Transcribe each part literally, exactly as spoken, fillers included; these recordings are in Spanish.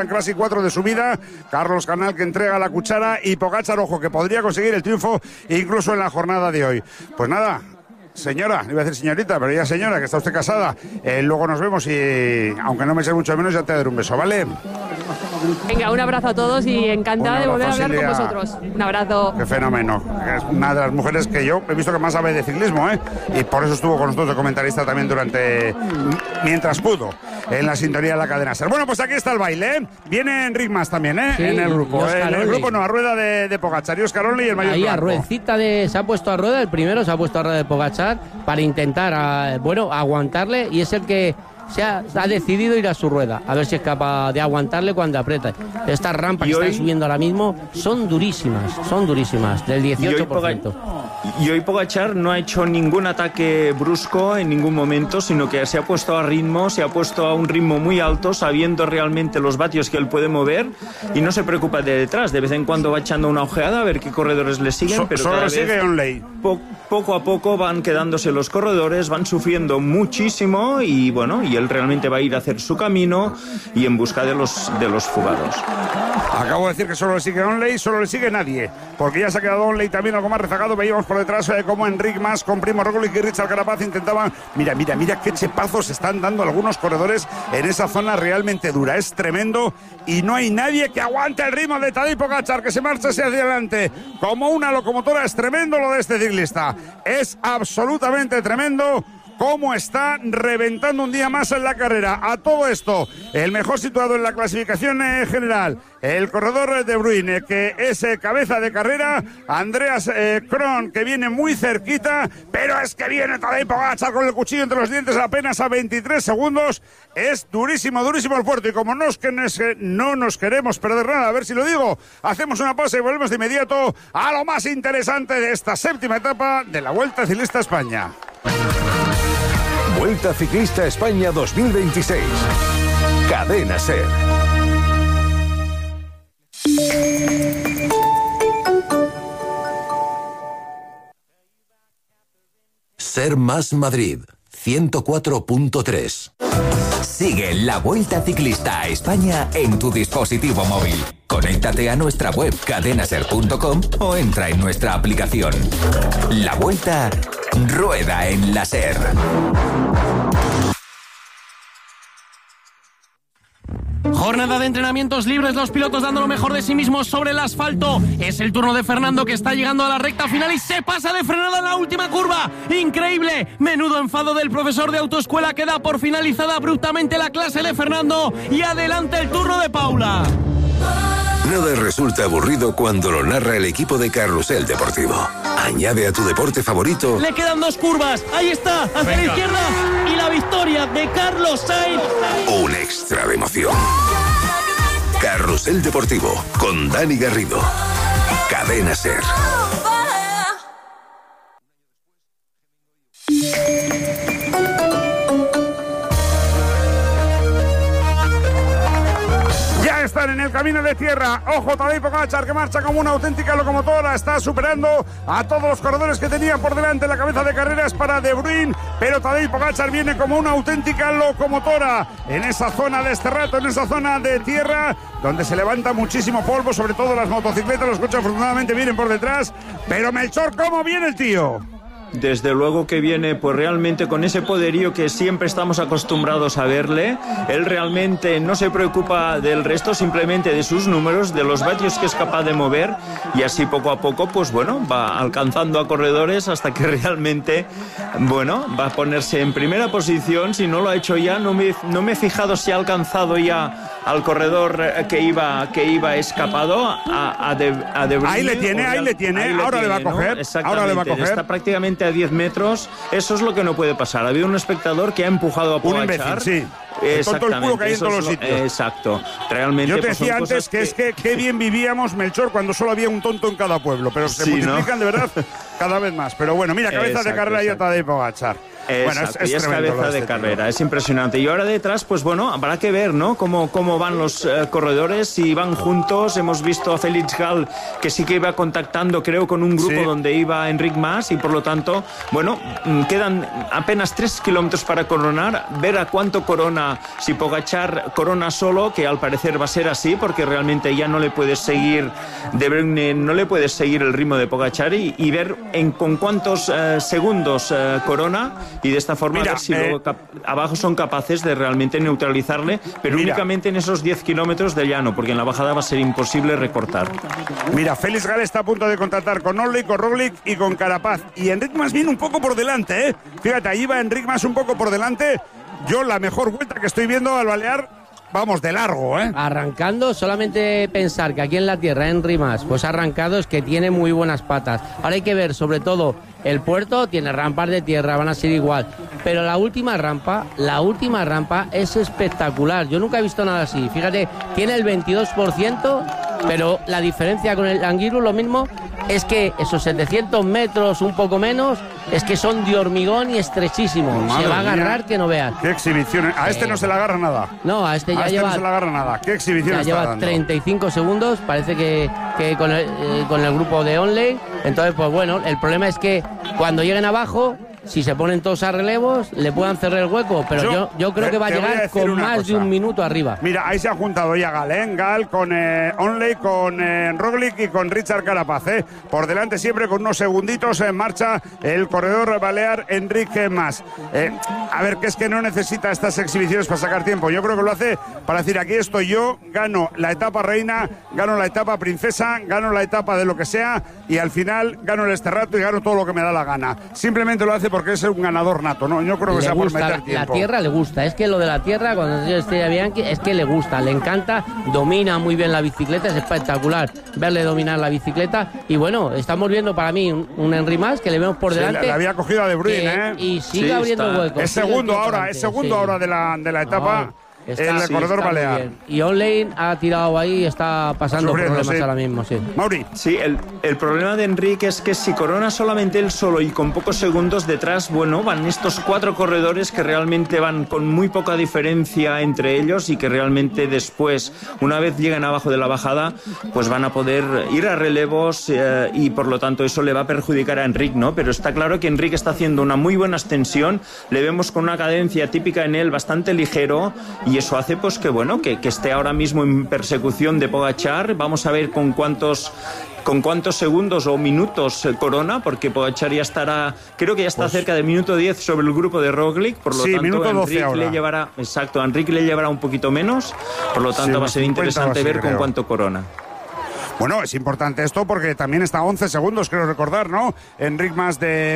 casi cuatro de subida, Carlos Canal que entrega la cuchara y Pogačar, ojo, que podría conseguir el triunfo incluso en la jornada de hoy. Pues nada, señora, iba a decir señorita, pero ya señora, que está usted casada, eh, luego nos vemos y aunque no me sé mucho menos ya te daré un beso, ¿vale? Venga, un abrazo a todos y encantada de volver a hablar Silvia. con vosotros. Un abrazo. Qué fenómeno. Es una de las mujeres que yo he visto que más sabe de ciclismo, ¿eh? Y por eso estuvo con nosotros de comentarista también durante, mientras pudo, en la sintonía de la cadena SER. Bueno, pues aquí está el baile, ¿eh? Viene Enric Mas también, ¿eh? Sí, en el grupo. y Óscar En el Olli. grupo no, a rueda de, de Pogačar y Óscar Olli y el mayor Ahí a blanco. ruedecita de... Se ha puesto a rueda, el primero se ha puesto a rueda de Pogačar para intentar, a, bueno, aguantarle, y es el que se ha, ha decidido ir a su rueda, a ver si es capaz de aguantarle cuando aprieta. Estas rampas que hoy, están subiendo ahora mismo son durísimas, son durísimas, del dieciocho por ciento. Y hoy Pogačar no ha hecho ningún ataque brusco en ningún momento, sino que se ha puesto a ritmo, se ha puesto a un ritmo muy alto, sabiendo realmente los vatios que él puede mover, y no se preocupa de detrás. De vez en cuando va echando una ojeada a ver qué corredores le siguen, So, pero solo cada sigue vez Onley. po poco a poco van quedándose los corredores, van sufriendo muchísimo, y bueno, y él realmente va a ir a hacer su camino y en busca de los, de los fugados. Acabo de decir que solo le sigue Onley, solo le sigue nadie, porque ya se ha quedado Onley también algo más rezagado. Veíamos por detrás eh, como Enric Mas con Primo Roglic y Richard Carapaz intentaban. Mira, mira, mira qué chepazos están dando algunos corredores en esa zona realmente dura. Es tremendo y no hay nadie que aguante el ritmo de Tadej Pogačar, que se marcha hacia adelante como una locomotora. Es tremendo lo de este ciclista. Es absolutamente tremendo cómo está reventando un día más en la carrera. A todo esto, el mejor situado en la clasificación eh, general, el corredor de Bruyne, que es eh, cabeza de carrera, Andreas eh, Kron, que viene muy cerquita, pero es que viene Tadej Pogačar con el cuchillo entre los dientes apenas a veintitrés segundos. Es durísimo, durísimo el puerto, y como no, es que no nos queremos perder nada, a ver si lo digo, hacemos una pausa y volvemos de inmediato a lo más interesante de esta séptima etapa de la Vuelta Ciclista a España. Vuelta Ciclista España dos mil veintiséis. Cadena SER. SER más Madrid, ciento cuatro punto tres. Sigue la Vuelta Ciclista a España en tu dispositivo móvil. Conéctate a nuestra web cadenaser punto com o entra en nuestra aplicación. La Vuelta rueda en la SER. Jornada de entrenamientos libres, los pilotos dando lo mejor de sí mismos sobre el asfalto. Es el turno de Fernando, que está llegando a la recta final y se pasa de frenada en la última curva. ¡Increíble! Menudo enfado del profesor de autoescuela, que da por finalizada abruptamente la clase de Fernando, y adelante el turno de Paula. Nada resulta aburrido cuando lo narra el equipo de Carrusel Deportivo. Añade a tu deporte favorito. Le quedan dos curvas. Ahí está, hacia Venga. la izquierda. Y la victoria de Carlos Sainz. Un extra de emoción. Carrusel Deportivo con Dani Garrido. Cadena SER. Están en el camino de tierra. Ojo, Tadej Pogačar, que marcha como una auténtica locomotora. Está superando a todos los corredores que tenía por delante. La cabeza de carrera es para De Bruyne, pero Tadej Pogačar viene como una auténtica locomotora en esa zona de este rato, en esa zona de tierra, donde se levanta muchísimo polvo, sobre todo las motocicletas. Los coches afortunadamente vienen por detrás. Pero Melchor, ¿cómo viene el tío? Desde luego que viene pues realmente con ese poderío que siempre estamos acostumbrados a verle. Él realmente no se preocupa del resto, simplemente de sus números, de los vatios que es capaz de mover, y así poco a poco pues bueno, va alcanzando a corredores hasta que realmente bueno, va a ponerse en primera posición. Si no lo ha hecho ya, no me, no me he fijado si ha alcanzado ya al corredor que iba que iba escapado a, a De, a De Bruyne. Ahí le tiene, ahí le tiene, ahí ahora le, le va a tiene, coger, ¿no? ahora le va a coger. Está prácticamente a diez metros. Eso es lo que no puede pasar. Ha habido un espectador que ha empujado a Pogačar. Un imbécil, sí. Con todo el culo que hay en todos los sitios. Exacto. Realmente, yo te pues, decía antes que, que es que qué bien vivíamos, Melchor, cuando solo había un tonto en cada pueblo, pero se sí, multiplican, ¿no? De verdad cada vez más. Pero bueno, mira, cabeza Exacto, de carrera y Tadej Pogačar. Exacto, bueno, es, es, y es cabeza de este carrera, tío. Es impresionante. Y ahora detrás, pues bueno, habrá que ver, ¿no? Cómo, cómo van los eh, corredores, si van juntos. Hemos visto a Félix Gall, que sí que iba contactando, creo, con un grupo sí. donde iba Enric Mas, y por lo tanto, bueno, quedan apenas tres kilómetros para coronar, ver a cuánto corona, si Pogačar corona solo, que al parecer va a ser así, porque realmente ya no le puedes seguir, de Bruyne, no le puedes seguir el ritmo de Pogačar, y, y ver en, con cuántos eh, segundos eh, corona, y de esta forma Mira, ver si eh, luego cap- abajo son capaces de realmente neutralizarle, pero Mira. únicamente en esos diez kilómetros de llano, porque en la bajada va a ser imposible recortar. Mira, Félix Gall está a punto de contactar con Onley, con Roglic y con Carapaz, y Enric Mas viene un poco por delante, ¿eh? Fíjate, ahí va Enric Mas un poco por delante. Yo la mejor vuelta que estoy viendo al Balear, vamos, de largo, ¿eh? Arrancando, solamente pensar que aquí en la tierra, Enric Mas, pues ha arrancado, es que tiene muy buenas patas. Ahora hay que ver, sobre todo, el puerto tiene rampas de tierra, van a ser igual. Pero la última rampa, la última rampa es espectacular. Yo nunca he visto nada así. Fíjate, tiene el veintidós por ciento, pero la diferencia con el Angliru, lo mismo, es que esos setecientos metros, un poco menos, es que son de hormigón y estrechísimos. Madre se va a agarrar mía. Que no veas. Qué exhibición. A este eh, no se le agarra nada. No, a este ya a este lleva... no se le agarra nada. Qué exhibición ya está lleva dando. treinta y cinco segundos, parece que, que con, el, eh, con el grupo de Onley. Entonces, pues bueno, el problema es que cuando lleguen abajo, si se ponen todos a relevos, le puedan cerrar el hueco, pero yo, yo, yo creo te, que va a llegar a con más cosa. de un minuto arriba. Mira, ahí se ha juntado ya Gall, ¿eh? Gall con eh, Onley, con eh, Roglic y con Richard Carapaz, ¿eh? Por delante siempre con unos segunditos en marcha el corredor balear Enric Mas. Eh, a ver, que es que no necesita estas exhibiciones para sacar tiempo. Yo creo que lo hace para decir, aquí estoy yo, gano la etapa reina, gano la etapa princesa, gano la etapa de lo que sea, y al final gano el este rato y gano todo lo que me da la gana. Simplemente lo hace porque es un ganador nato, ¿no? Yo creo que le sea gusta, por meter la, tiempo. La tierra le gusta, es que lo de la tierra, cuando yo estoy a Bianchi, es que le gusta, le encanta, domina muy bien la bicicleta, es espectacular verle dominar la bicicleta, y bueno, estamos viendo para mí un, un Enric Mas que le vemos por delante. Sí, le, le había cogido a De Bruyne, que, ¿eh? Y sigue sí, abriendo huecos. Es segundo ahora, es segundo sí. ahora de la, de la etapa. No. Está, el sí, corredor balear. Y Onley ha tirado ahí y está pasando problemas sí. ahora mismo, sí. Mauri. Sí, el, el problema de Enric es que si corona solamente él solo y con pocos segundos detrás, bueno, van estos cuatro corredores que realmente van con muy poca diferencia entre ellos, y que realmente después, una vez llegan abajo de la bajada, pues van a poder ir a relevos, eh, y por lo tanto eso le va a perjudicar a Enric, ¿no? Pero está claro que Enric está haciendo una muy buena extensión, le vemos con una cadencia típica en él bastante ligero, y eso hace pues que bueno que, que esté ahora mismo en persecución de Pogačar. Vamos a ver con cuántos con cuántos segundos o minutos corona, porque Pogačar ya estará, creo que ya está pues, cerca del minuto diez sobre el grupo de Roglic, por lo sí, tanto Enric le llevará, exacto, Enric le llevará un poquito menos, por lo tanto sí, va a ser interesante así, ver creo. con cuánto corona. Bueno, es importante esto porque también está a once segundos, creo recordar, ¿no? Enric Mas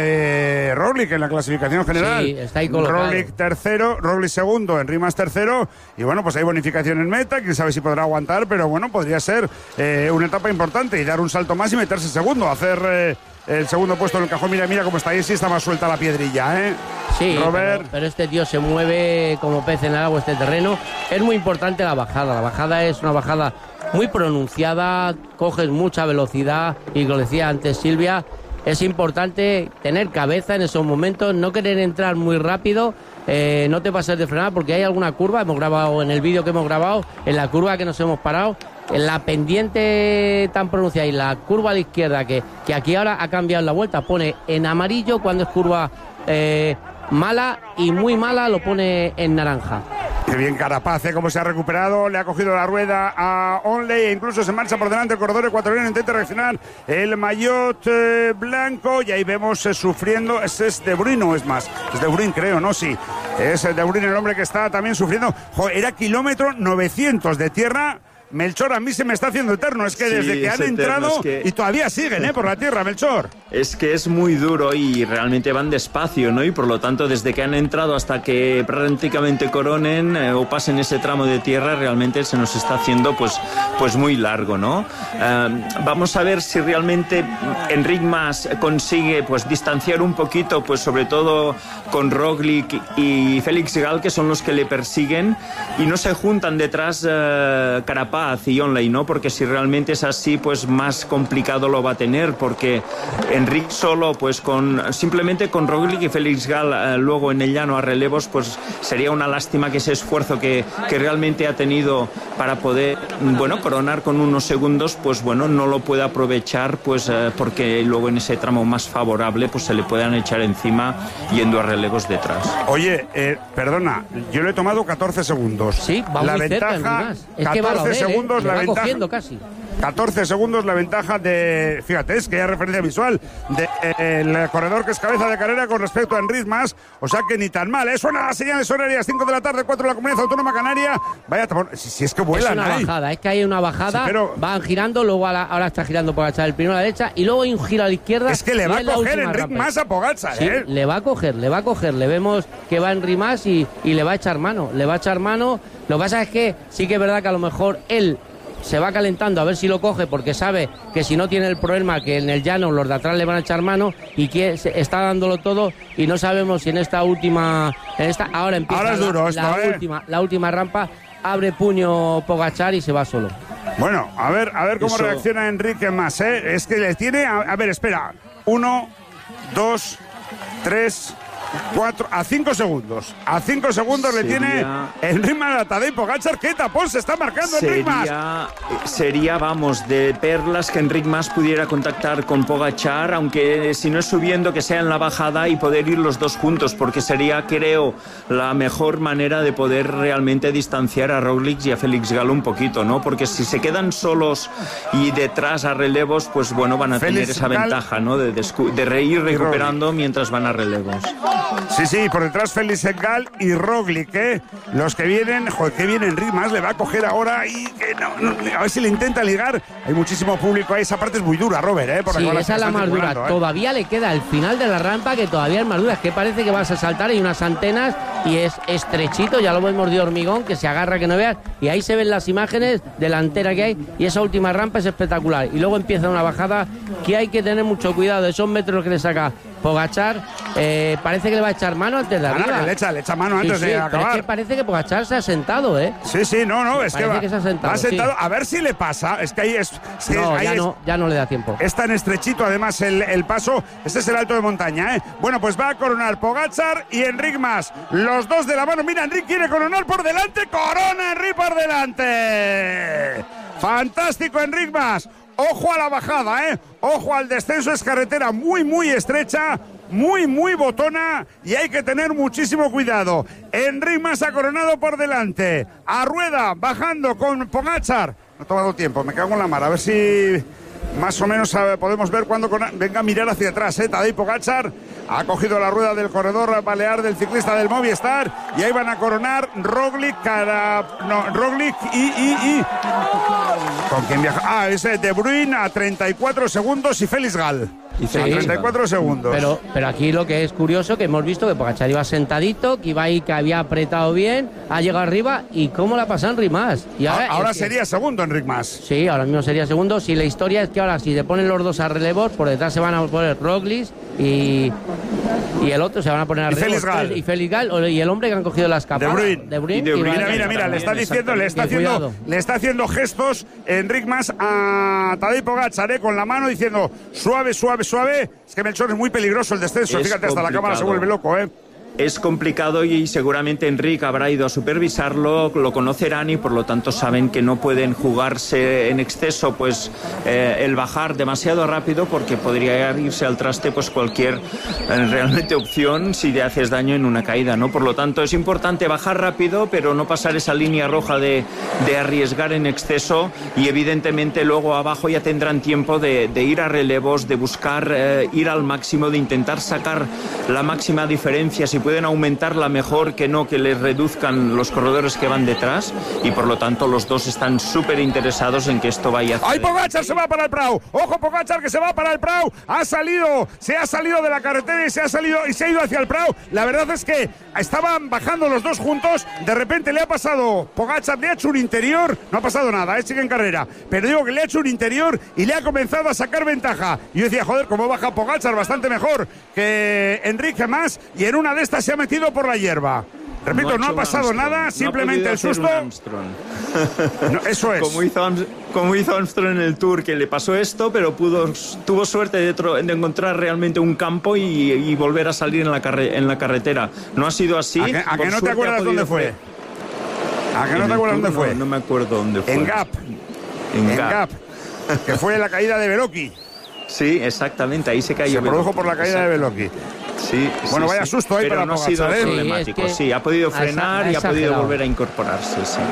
de Roglic en la clasificación general. Sí, está ahí colocado. Roglic tercero, Roglic segundo, Enric Mas tercero. Y bueno, pues hay bonificación en meta, quién sabe si podrá aguantar, pero bueno, podría ser eh, una etapa importante y dar un salto más y meterse segundo, hacer eh, el segundo puesto en el cajón. Mira, mira cómo está ahí, sí está más suelta la piedrilla, ¿eh? Sí, Robert. Pero, pero este tío se mueve como pez en el agua, este terreno. Es muy importante la bajada, la bajada es una bajada muy pronunciada, coges mucha velocidad, y lo decía antes Silvia, es importante tener cabeza en esos momentos, no querer entrar muy rápido, eh, no te pases de frenar, porque hay alguna curva, hemos grabado en el vídeo que hemos grabado, en la curva que nos hemos parado, en la pendiente tan pronunciada y la curva a la izquierda, que, que aquí ahora ha cambiado la vuelta, pone en amarillo cuando es curva eh, mala, y muy mala lo pone en naranja. Qué bien Carapaz, ¿eh? Cómo se ha recuperado, le ha cogido la rueda a Onley e incluso se marcha por delante el corredor ecuatoriano, intenta reaccionar el maillot eh, blanco, y ahí vemos eh, sufriendo, ese es De Bruyne o es más, es De Bruyne creo, ¿no? Sí, es De Bruyne el hombre que está también sufriendo. Joder, era kilómetro novecientos de tierra. Melchor, a mí se me está haciendo eterno, es que sí, desde que han eterno, entrado es que... y todavía siguen, ¿eh? Por la tierra, Melchor. Es que es muy duro y realmente van despacio, ¿no? Y por lo tanto, desde que han entrado hasta que prácticamente coronen eh, o pasen ese tramo de tierra, realmente se nos está haciendo pues, pues muy largo, ¿no? Eh, vamos a ver si realmente Enric Mas consigue pues distanciar un poquito, pues sobre todo con Roglic y Félix Gall, que son los que le persiguen, y no se juntan detrás eh, Carapaz y Onley, ¿no? Porque si realmente es así, pues más complicado lo va a tener, porque en Enric solo, pues con simplemente con Roglic y Félix Gall eh, luego en el llano a relevos, pues sería una lástima que ese esfuerzo que, que realmente ha tenido para poder, bueno, coronar con unos segundos, pues bueno, no lo puede aprovechar, pues eh, porque luego en ese tramo más favorable, pues se le puedan echar encima yendo a relevos detrás. Oye, eh, perdona, yo le he tomado catorce segundos. Sí, va la muy ventaja, cerca, es que catorce va a ver, segundos ¿eh? la va ventaja. cogiendo casi. catorce segundos la ventaja de, fíjate, es que hay referencia visual del de, corredor que es cabeza de carrera con respecto a Enric Mas, o sea que ni tan mal, ¿eh? Suena las señales horarias, cinco de la tarde, cuatro de la Comunidad Autónoma Canaria, vaya, si, si es que vuelan, es una ¿eh? bajada, es que hay una bajada, sí, pero... van girando, luego a la, ahora está girando Pogačar el primero a la derecha y luego hay un giro a la izquierda. Es que le va a coger Enric Mas a Pogačar, sí, ¿eh? le va a coger, le va a coger, le vemos que va Enric Mas y, y le va a echar mano, le va a echar mano, lo que pasa es que sí que es verdad que a lo mejor él se va calentando a ver si lo coge porque sabe que si no tiene el problema que en el llano los de atrás le van a echar mano y que está dándolo todo y no sabemos si en esta última en esta ahora empieza ahora es duro la, esto, la ¿eh? última la última rampa, abre puño Pogačar y se va solo. Bueno, a ver, a ver cómo Eso... reacciona Enrique Mas, ¿eh? Es que le tiene, a, a ver, espera, uno, dos, tres, cuatro, a cinco segundos. A cinco segundos sería... le tiene Enric Mas a Tadej Pogačar. ¿Qué tapón se está marcando Enric Mas? Sería, sería, vamos, de perlas que Enric Mas pudiera contactar con Pogačar, aunque si no es subiendo, que sea en la bajada y poder ir los dos juntos, porque sería, creo, la mejor manera de poder realmente distanciar a Roglic y a Félix Gall un poquito, ¿no? Porque si se quedan solos y detrás a relevos, pues bueno, van a Félix tener esa Gall... ventaja, ¿no? De, de, de ir recuperando mientras van a relevos. Sí, sí, por detrás Félix Gall y Roglic, ¿eh? Los que vienen, joder, que viene Enric Mas, le va a coger ahora y que no, no, a ver si le intenta ligar. Hay muchísimo público ahí, esa parte es muy dura, Robert, ¿eh? Por sí, esa es la más dura. ¿eh? Todavía le queda el final de la rampa, que todavía es más dura. Es que parece que vas a saltar, hay unas antenas y es estrechito, ya lo vemos de hormigón, que se agarra que no veas. Y ahí se ven las imágenes de la antera que hay y esa última rampa es espectacular. Y luego empieza una bajada que hay que tener mucho cuidado. Esos metros que le saca Pogačar, eh, parece que le va a echar mano antes de arriba. Ah, no, le echa, le echa mano antes sí, sí, de acabar. Pero es que parece que Pogačar se ha sentado, ¿eh? Sí, sí, no, no, es parece que va, que se ha sentado, va sentado. Sí. A ver si le pasa. Es que ahí es. es que no, ahí ya es, no, ya no le da tiempo. Es tan estrechito, además, el, el paso. Este es el alto de montaña, ¿eh? Bueno, pues va a coronar Pogačar y Enric Mas. Los dos de la mano. Mira, Enric quiere coronar por delante. Corona Enric por delante. Fantástico, Enric Mas. Ojo a la bajada, ¿eh? Ojo al descenso, es carretera muy, muy estrecha, muy, muy botona y hay que tener muchísimo cuidado. Enric Mas ha coronado por delante. A Rueda, bajando con Pogačar. No ha tomado tiempo, me cago en la mar. A ver si más o menos podemos ver cuando venga a mirar hacia atrás, ¿eh? Tadej Pogačar ha cogido la rueda del corredor balear del ciclista del Movistar y ahí van a coronar Roglic, cara, no, Roglic y, y, y ¿con quién viaja? Ah, es De Bruyne a treinta y cuatro segundos y Félix Gall. Y sí, treinta y cuatro segundos. Pero, pero aquí lo que es curioso, que hemos visto que Pogačar iba sentadito, que iba ahí, que había apretado bien, ha llegado arriba y cómo la pasa Enric Mas. Y ahora, ahora es sería que, segundo Enric Mas. Sí, ahora mismo sería segundo. Si la historia es que ahora si le ponen los dos a relevos, por detrás se van a poner Roglic y, y el otro se van a poner a y relevos. Félix Gall. Y Félix Gall y el hombre que han cogido la escapada. De Bruyne. De Bruyne. Y de Bruyne. Y Mira, mira, mira, le está diciendo, le está haciendo, le está haciendo gestos Enric Mas a Tadej Pogačar, ¿eh? Con la mano diciendo suave, suave, suave. Es que Melchor es muy peligroso el descenso. Es Fíjate, hasta complicado. la cámara se vuelve loco, ¿eh? Es complicado y seguramente Enric habrá ido a supervisarlo, lo conocerán y por lo tanto saben que no pueden jugarse en exceso pues eh, el bajar demasiado rápido porque podría irse al traste pues cualquier eh, realmente opción si te haces daño en una caída, ¿no? Por lo tanto es importante bajar rápido pero no pasar esa línea roja de, de arriesgar en exceso y evidentemente luego abajo ya tendrán tiempo de, de ir a relevos, de buscar eh, ir al máximo, de intentar sacar la máxima diferencia si pueden aumentarla mejor que no que les reduzcan los corredores que van detrás y por lo tanto los dos están súper interesados en que esto vaya a... ¡Ay, Pogačar se va para el Prado! ¡Ojo, Pogačar que se va para el Prado! Ha salido, se ha salido de la carretera y se ha salido y se ha ido hacia el Prado. La verdad es que estaban bajando los dos juntos, de repente le ha pasado Pogačar, le ha hecho un interior, no ha pasado nada, ¿eh? Sigue en carrera, pero digo que le ha hecho un interior y le ha comenzado a sacar ventaja. Y yo decía, joder, cómo baja Pogačar, bastante mejor que Enric Mas y en una de estas se ha metido por la hierba. Repito, no, no ha, ha pasado Armstrong, nada, no simplemente el susto. No, eso es. Como hizo, como hizo Armstrong en el Tour, que le pasó esto, pero pudo, tuvo suerte de, tro, de encontrar realmente un campo y, y volver a salir en la, carre, en la carretera. No ha sido así. ¿A que, a que no te acuerdas dónde fue? ¿A que no te acuerdas dónde fue? No, no me acuerdo dónde fue. En Gap. En, en Gap. Gap. Que fue la caída de Beloki. Sí, exactamente, ahí se cayó. Se produjo por la caída de Beloki. Sí, bueno, sí, vaya sí. susto ahí pero para no ha sido Pogačar, ¿eh? problemático. Sí, es que sí, ha podido frenar ha y ha podido exagerado. volver a incorporarse. Sí.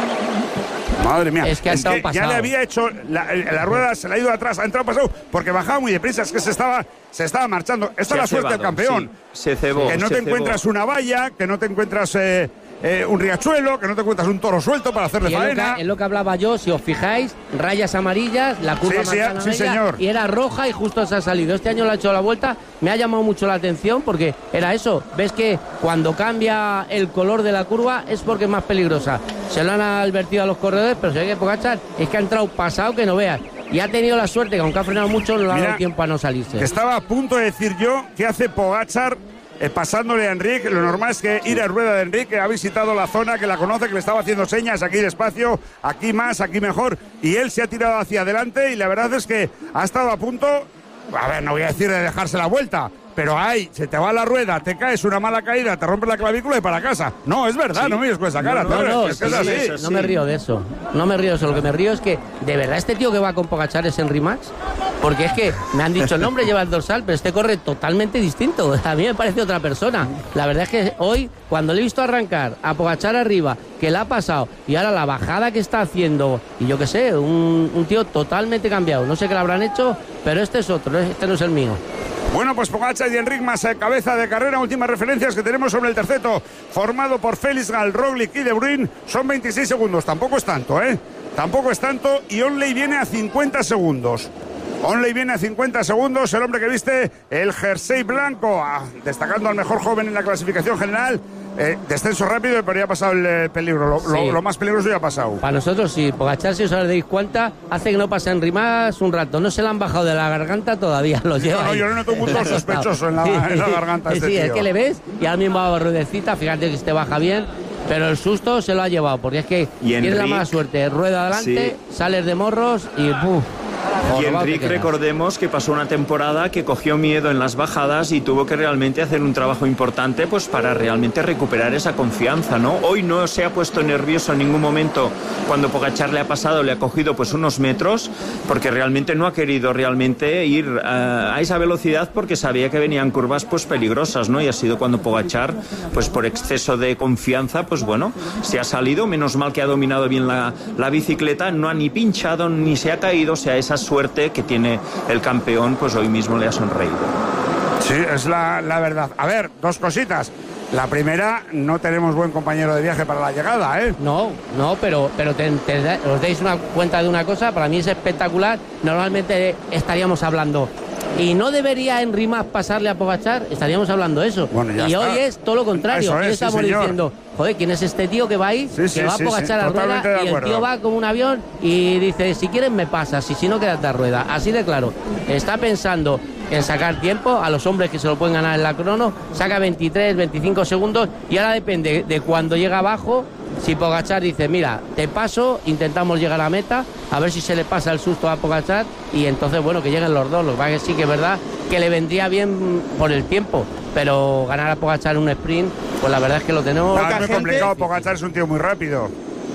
Madre mía, es que, ha es que pasado. ya le había hecho la, la rueda, se le ha ido atrás, ha entrado pasado, porque bajaba muy deprisa, es que se estaba, se estaba marchando. Esta Se es la ha suerte del cebado, campeón. sí. Se cebó. Que no se te cebó. encuentras una valla, que no te encuentras eh, eh, un riachuelo, que no te encuentras un toro suelto para hacerle Y es lo, faena. que, es lo que hablaba yo, si os fijáis, rayas amarillas, la curva Sí, sí, manzana sí, media, señor. y era roja y justo se ha salido. Este año le ha hecho la vuelta, me ha llamado mucho la atención porque era eso. Ves que cuando cambia el color de la curva es porque es más peligrosa. Se lo han advertido a los corredores, pero se ve que Pogačar es que ha entrado pasado que no veas. Y ha tenido la suerte que aunque ha frenado mucho, no le ha Mira, dado tiempo a no salirse. Que estaba a punto de decir yo que hace Pogačar eh, pasándole a Enric. Lo normal es que ir a rueda de Enric, que ha visitado la zona, que la conoce, que le estaba haciendo señas, aquí despacio, aquí más, aquí mejor, y él se ha tirado hacia adelante y la verdad es que ha estado a punto, a ver, no voy a decir de dejarse la vuelta, pero ahí se te va la rueda, te caes una mala caída, te rompes la clavícula y para casa. No, es verdad, Sí. no me mires con esa cara. No, Pedro, no, es que sí, es sí, así. es así. no me río de eso. No me río de eso. Lo que me río es que, ¿de verdad este tío que va con Pogačar es Henry Max? Porque es que me han dicho el nombre, lleva el dorsal, pero este corre totalmente distinto. A mí me parece otra persona. La verdad es que hoy, cuando le he visto arrancar a Pogačar arriba, que le ha pasado, y ahora la bajada que está haciendo, y yo qué sé, un, un tío totalmente cambiado. No sé qué le habrán hecho, pero este es otro, este no es el mío. Bueno, pues Pogačar y Enric Mas, eh, cabeza de carrera. Últimas referencias que tenemos sobre el terceto, formado por Félix Gal, Roglic y De Bruyne. Son veintiséis segundos, tampoco es tanto, ¿eh? Tampoco es tanto, y Onley viene a cincuenta segundos. Onley viene a cincuenta segundos, el hombre que viste el jersey blanco, ah, destacando al mejor joven en la clasificación general. Eh, descenso rápido, pero ya ha pasado el eh, peligro. Lo, Sí. lo, lo más peligroso ya ha pasado. Para nosotros sí, Pogačar, si os dais cuenta, hace que no pase Henry más un rato. No se le han bajado de la garganta todavía, lo lleva No, no, ahí. yo le noto un punto sospechoso en la, en la garganta a este Sí, tío. es que le ves y ahora mismo va ruedecita, fíjate que este baja bien, pero el susto se lo ha llevado, porque es que Y tiene la Enric, mala suerte, rueda adelante, sí. sales de morros y ¡puf! Y Jorobado te Enric, quedas. recordemos que pasó una temporada que cogió miedo en las bajadas y tuvo que realmente hacer un trabajo importante pues para realmente recuperar esa confianza, ¿no? Hoy no se ha puesto nervioso en ningún momento cuando Pogačar le ha pasado, le ha cogido pues unos metros, porque realmente no ha querido realmente ir uh, a esa velocidad porque sabía que venían curvas pues peligrosas, ¿no? Y ha sido cuando Pogačar, pues por exceso de confianza, pues bueno, se ha salido, menos mal que ha dominado bien la, la bicicleta, no ha ni pinchado ni se ha caído, o sea, esa suerte que tiene el campeón, pues hoy mismo le ha sonreído. Sí, es la, la verdad. A ver, dos cositas. La primera, no tenemos buen compañero de viaje para la llegada, ¿eh? No, no, pero, pero te, te- os dais una cuenta de una cosa, para mí es espectacular. Normalmente estaríamos hablando, ¿y no debería Henry Mas pasarle a Pogačar? Estaríamos hablando de eso. Bueno, ya y está. hoy es todo lo contrario. Eso es, Hoy sí, estamos señor. diciendo, joder, ¿quién es este tío que va ahí? Sí, sí, que va sí, a Pogačar sí, a totalmente rueda de y el acuerdo. tío va como un avión y dice, si quieres me pasas, y si no, quédate a rueda. Así de claro. Está pensando en sacar tiempo a los hombres que se lo pueden ganar en la crono, saca veintitrés, veinticinco segundos y ahora depende de cuando llega abajo. Si Pogačar dice, mira, te paso, intentamos llegar a meta, a ver si se le pasa el susto a Pogačar y entonces, bueno, que lleguen los dos. Lo que pasa es que sí que es verdad que le vendría bien por el tiempo, pero ganar a Pogačar un sprint, pues la verdad es que lo tenemos... No, es muy gente- complicado. Pogačar es un tío muy rápido.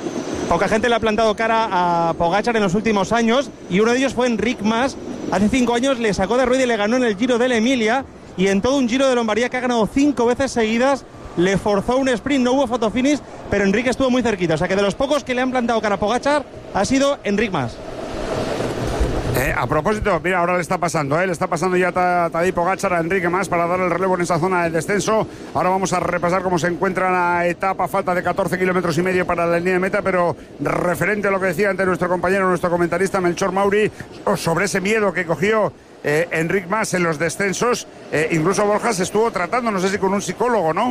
Poca gente le ha plantado cara a Pogačar en los últimos años y uno de ellos fue Enric Mas. Hace cinco años le sacó de rueda y le ganó en el Giro de la Emilia, y en todo un Giro de Lombardía que ha ganado cinco veces seguidas le forzó un sprint, no hubo fotofinish, pero Enric estuvo muy cerquita. O sea que de los pocos que le han plantado cara a Pogačar ha sido Enric Mas. Eh, a propósito, mira, ahora le está pasando, ¿eh? Le está pasando ya a Tadej Pogačar, a Enrique Mas para dar el relevo en esa zona de descenso. Ahora vamos a repasar cómo se encuentra la etapa, falta de catorce kilómetros y medio para la línea de meta, pero referente a lo que decía ante nuestro compañero, nuestro comentarista Melchor Mauri, sobre ese miedo que cogió eh, Enric Mas en los descensos, eh, incluso Borja se estuvo tratando, no sé si con un psicólogo, ¿no?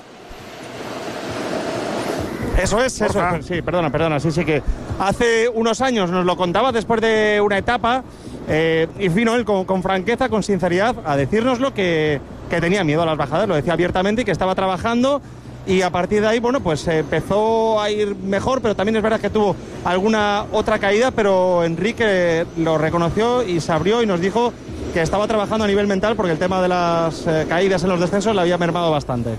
Eso es, eso Borja. es. Sí, perdona, perdona. Sí, sí que hace unos años nos lo contaba después de una etapa eh, y vino él con, con franqueza, con sinceridad, a decírnoslo que, que tenía miedo a las bajadas. Lo decía abiertamente y que estaba trabajando y a partir de ahí, bueno, pues empezó a ir mejor, pero también es verdad que tuvo alguna otra caída, pero Enrique lo reconoció y se abrió y nos dijo que estaba trabajando a nivel mental porque el tema de las eh, caídas en los descensos le había mermado bastante.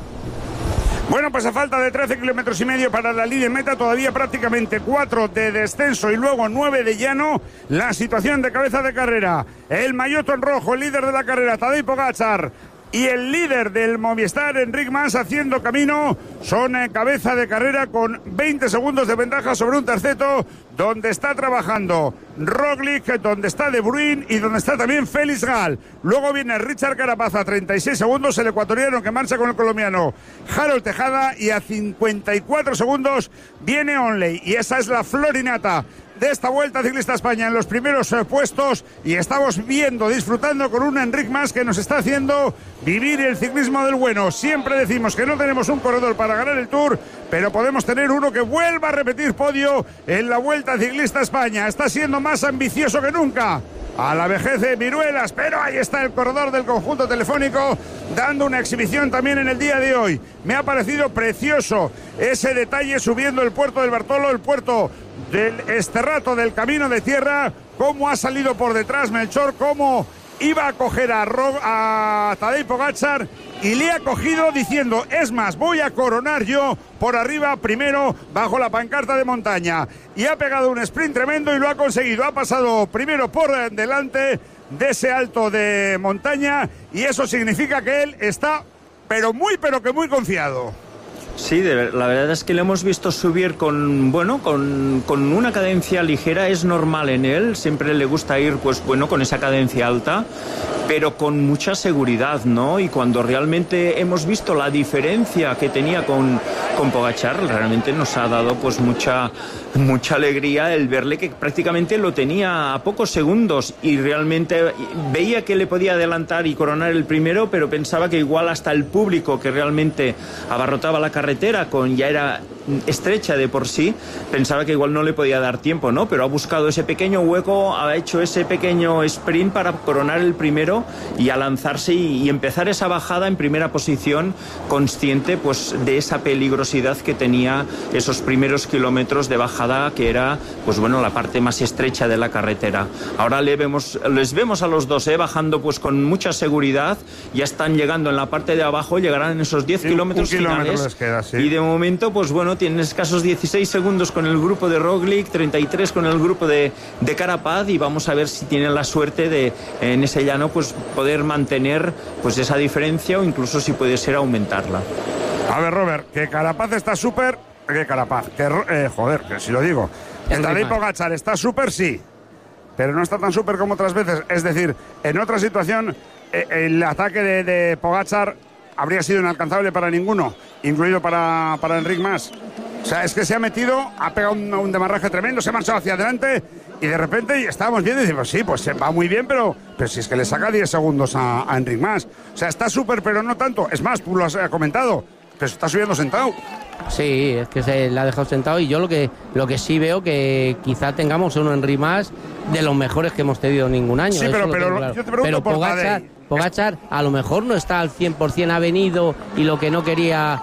Bueno, pues a falta de trece kilómetros y medio para la línea meta, todavía prácticamente cuatro de descenso y luego nueve de llano, la situación de cabeza de carrera. El maillot en rojo, el líder de la carrera, Tadej Pogačar, y el líder del Movistar, Enric Mas, haciendo camino, son en cabeza de carrera con veinte segundos de ventaja sobre un terceto, donde está trabajando Roglic, donde está De Bruyne y donde está también Félix Gal. Luego viene Richard Carapaz a treinta y seis segundos, el ecuatoriano que marcha con el colombiano Harold Tejada, y a cincuenta y cuatro segundos viene Onley. Y esa es la florinata de esta Vuelta Ciclista España en los primeros eh, puestos, y estamos viendo, disfrutando con un Enric Mas que nos está haciendo vivir el ciclismo del bueno. Siempre decimos que no tenemos un corredor para ganar el Tour, pero podemos tener uno que vuelva a repetir podio en la Vuelta Ciclista España. Está siendo más ambicioso que nunca. A la vejez de viruelas, pero ahí está el corredor del conjunto telefónico dando una exhibición también en el día de hoy. Me ha parecido precioso ese detalle subiendo el puerto del Bartolo, el puerto del Esterrato del Camino de Tierra, cómo ha salido por detrás Melchor, cómo iba a coger a, Ro- a Tadej Pogačar y le ha cogido diciendo, es más, voy a coronar yo por arriba primero bajo la pancarta de montaña. Y ha pegado un sprint tremendo y lo ha conseguido. Ha pasado primero por delante de ese alto de montaña y eso significa que él está pero muy, pero que muy confiado. Sí, de, la verdad es que le hemos visto subir con, bueno, con, con una cadencia ligera, es normal en él, siempre le gusta ir, pues bueno, con esa cadencia alta, pero con mucha seguridad, ¿no? Y cuando realmente hemos visto la diferencia que tenía con, con Pogačar, realmente nos ha dado pues mucha, mucha alegría el verle que prácticamente lo tenía a pocos segundos y realmente veía que le podía adelantar y coronar el primero, pero pensaba que igual hasta el público que realmente abarrotaba la carretera con ya era estrecha de por sí, pensaba que igual no le podía dar tiempo, ¿no? Pero ha buscado ese pequeño hueco, ha hecho ese pequeño sprint para coronar el primero y a lanzarse y, y empezar esa bajada en primera posición, consciente pues de esa peligrosidad que tenía esos primeros kilómetros de bajada, que era pues bueno la parte más estrecha de la carretera. Ahora le vemos, les vemos a los dos, ¿eh? Bajando pues con mucha seguridad, ya están llegando en la parte de abajo, llegarán en esos diez kilómetros finales les queda, sí. Y de momento pues bueno, tienen escasos dieciséis segundos con el grupo de Roglic, treinta y tres con el grupo de, de Carapaz, y vamos a ver si tienen la suerte de en ese llano pues poder mantener pues esa diferencia o incluso si puede ser aumentarla. A ver, Robert, que Carapaz está súper, que Carapaz, que eh, joder, que si lo digo, que Tadej Pogačar está súper, sí, pero no está tan súper como otras veces. Es decir, en otra situación eh, el ataque de, de Pogačar habría sido inalcanzable para ninguno, incluido para, para Enric Mas. O sea, es que se ha metido, ha pegado un, un demarraje tremendo, se ha marchado hacia adelante y de repente estábamos viendo y decimos, sí, pues va muy bien, pero, pero si es que le saca diez segundos a, a Enric Mas. O sea, está súper, pero no tanto. Es más, tú lo has comentado, que se está subiendo sentado. Sí, es que se le ha dejado sentado y yo lo que lo que sí veo que quizá tengamos un Enric Mas de los mejores que hemos tenido ningún año. Sí, pero, pero claro. Yo te pregunto pero por Pogačar, Pogačar a lo mejor no está al cien por ciento, ha venido y lo que no quería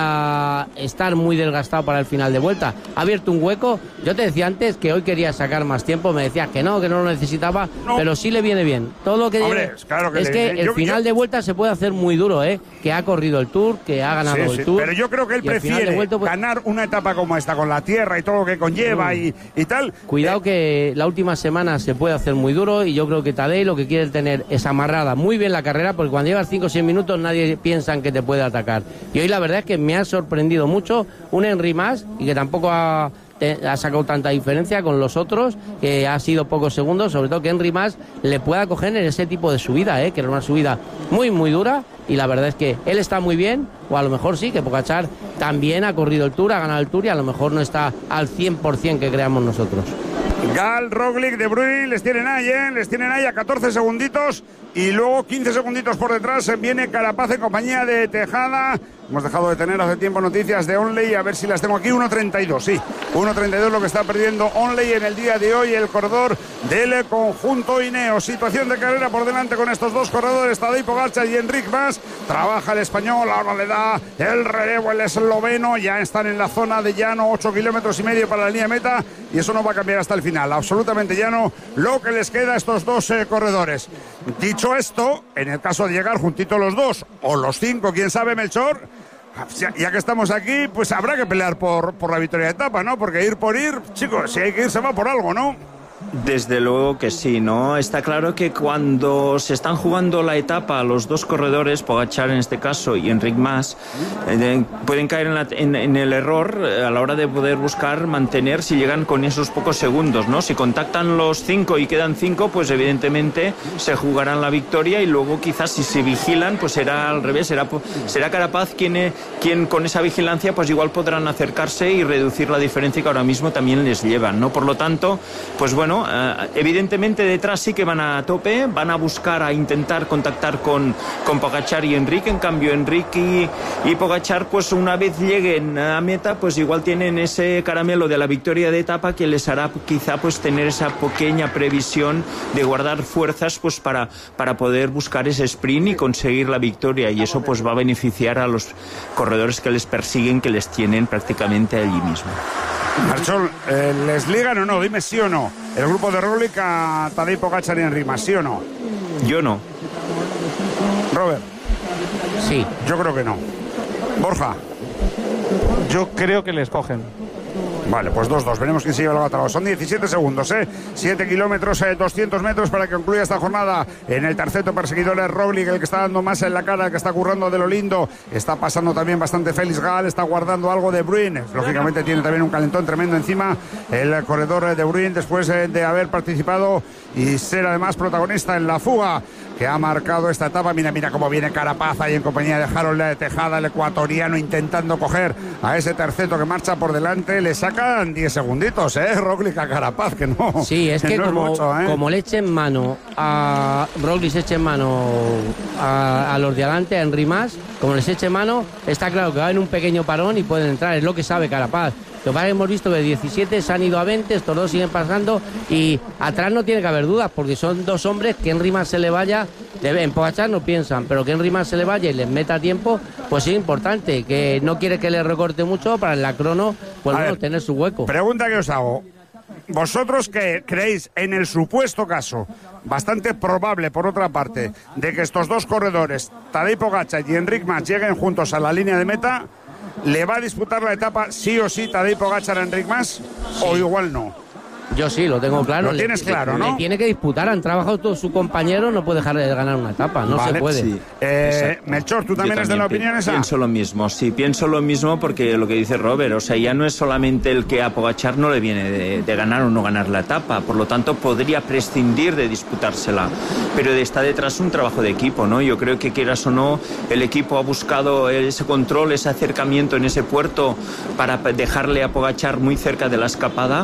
era estar muy desgastado para el final de vuelta. Ha abierto un hueco. Yo te decía antes que hoy quería sacar más tiempo, me decías que no, que no lo necesitaba, no. Pero sí le viene bien. Todo lo que, Hombre, lleve, claro que es le, que yo, el final yo, de vuelta se puede hacer muy duro, ¿eh? Que ha corrido el Tour, que ha ganado sí, el sí, Tour. Pero yo creo que él prefiere vuelta, pues, ganar una etapa como esta, con la tierra y todo lo que conlleva y, y tal. Cuidado eh, que la última semana se puede hacer muy duro y yo creo que Tadej lo que quiere es tener es amarrada muy bien la carrera, porque cuando llevas cinco o seis minutos nadie piensa en que te puede atacar. Y hoy la verdad es que me ha sorprendido mucho un Enric Mas y que tampoco ha, te, ha sacado tanta diferencia con los otros, que ha sido pocos segundos, sobre todo que Enric Mas le pueda coger en ese tipo de subida, ¿eh? Que era una subida muy muy dura. Y la verdad es que él está muy bien, o a lo mejor sí, que Pogačar también ha corrido el Tour, ha ganado el Tour y a lo mejor no está al cien por ciento que creamos nosotros. Gal, Roglic, De Bruyne, les tienen ahí, ¿eh? Les tienen ahí a catorce segunditos y luego quince segunditos por detrás viene Carapaz en compañía de Tejada. Hemos dejado de tener hace tiempo noticias de Onley, a ver si las tengo aquí. uno treinta y dos, sí, uno treinta y dos lo que está perdiendo Onley en el día de hoy, el corredor del conjunto Ineos. Situación de carrera por delante con estos dos corredores, Tadej Pogačar y Enric Mas. Trabaja el español, ahora le da el relevo el esloveno, ya están en la zona de llano, ocho kilómetros y medio para la línea meta, y eso no va a cambiar hasta el final, absolutamente llano lo que les queda a estos dos eh, corredores. Dicho esto, en el caso de llegar juntitos los dos, o los cinco, quién sabe, Melchor, ya, ya que estamos aquí, pues habrá que pelear por, por la victoria de etapa, ¿no? Porque ir por ir, chicos, si hay que ir se va por algo, ¿no? Desde luego que sí, ¿no? Está claro que cuando se están jugando la etapa los dos corredores, Pogačar en este caso y Enric Mas, eh, pueden caer en, la, en, en el error eh, a la hora de poder buscar mantener si llegan con esos pocos segundos, ¿no? Si contactan los cinco y quedan cinco, pues evidentemente se jugarán la victoria y luego quizás si se vigilan, pues será al revés, será, será Carapaz quien, eh, quien con esa vigilancia pues igual podrán acercarse y reducir la diferencia que ahora mismo también les llevan, ¿no? Por lo tanto, pues bueno, Bueno, uh, evidentemente detrás sí que van a tope, van a buscar a intentar contactar con, con Pogačar y Enric. En cambio Enric y, y Pogačar, pues una vez lleguen a meta, pues igual tienen ese caramelo de la victoria de etapa que les hará quizá pues tener esa pequeña previsión de guardar fuerzas pues para, para poder buscar ese sprint y conseguir la victoria, y eso pues va a beneficiar a los corredores que les persiguen, que les tienen prácticamente allí mismo. Marchol, eh, ¿les ligan o no? Dime sí o no. El grupo de Roglic a Tadej Pogačar y Enric Mas, ¿sí o no? Yo no. Robert. Sí. Yo creo que no. Borja. Yo creo que les cogen. Vale, pues dos dos, veremos quién se lleva la batalla. Son diecisiete segundos, ¿eh? siete kilómetros, eh, doscientos metros para que concluya esta jornada. En el terceto perseguidor es Roglic, el que está dando más en la cara, el que está currando de lo lindo. Está pasando también bastante Félix Gal, está guardando algo de Bruyne. Lógicamente tiene también un calentón tremendo encima el corredor de Bruyne después eh, de haber participado y ser además protagonista en la fuga que ha marcado esta etapa. Mira, mira cómo viene Carapaz ahí en compañía de Harold de Tejada, el ecuatoriano, intentando coger a ese terceto que marcha por delante. Le sacan diez segunditos, ¿eh? Roglic a Carapaz, que no. Sí, es que, no como, es mucho, ¿eh? como le echen mano a Roglic, eche mano a, a los de adelante, a Enric Mas, como les eche mano, está claro que va en un pequeño parón y pueden entrar, es lo que sabe Carapaz. Lo que pasa es que hemos visto que de diecisiete se han ido a veinte, estos dos siguen pasando y atrás no tiene que haber dudas porque son dos hombres que Enric Mas se le vaya, en Pogačar no piensan, pero que Enric Mas se le vaya y les meta tiempo, pues es importante, que no quiere que le recorte mucho para en la crono pues bueno, tener su hueco. Pregunta que os hago. ¿Vosotros que creéis en el supuesto caso, bastante probable por otra parte, de que estos dos corredores, Tadej Pogačar y Enric Mas, lleguen juntos a la línea de meta, le va a disputar la etapa sí o sí Tadej Pogačar a Enric Mas, sí, o igual no? Yo sí, lo tengo claro. Lo tienes le, claro, ¿no? Le tiene que disputar, han trabajado todos sus compañeros, no puede dejar de ganar una etapa, no vale, se puede. Sí, eh, Melchor, ¿tú también eres de la opinión esa? Pienso lo mismo, sí, pienso lo mismo porque lo que dice Robert, o sea, ya no es solamente el que a Pogačar no le viene de, de ganar o no ganar la etapa, por lo tanto podría prescindir de disputársela, pero está detrás un trabajo de equipo, ¿no? Yo creo que quieras o no, el equipo ha buscado ese control, ese acercamiento en ese puerto para dejarle a Pogačar muy cerca de la escapada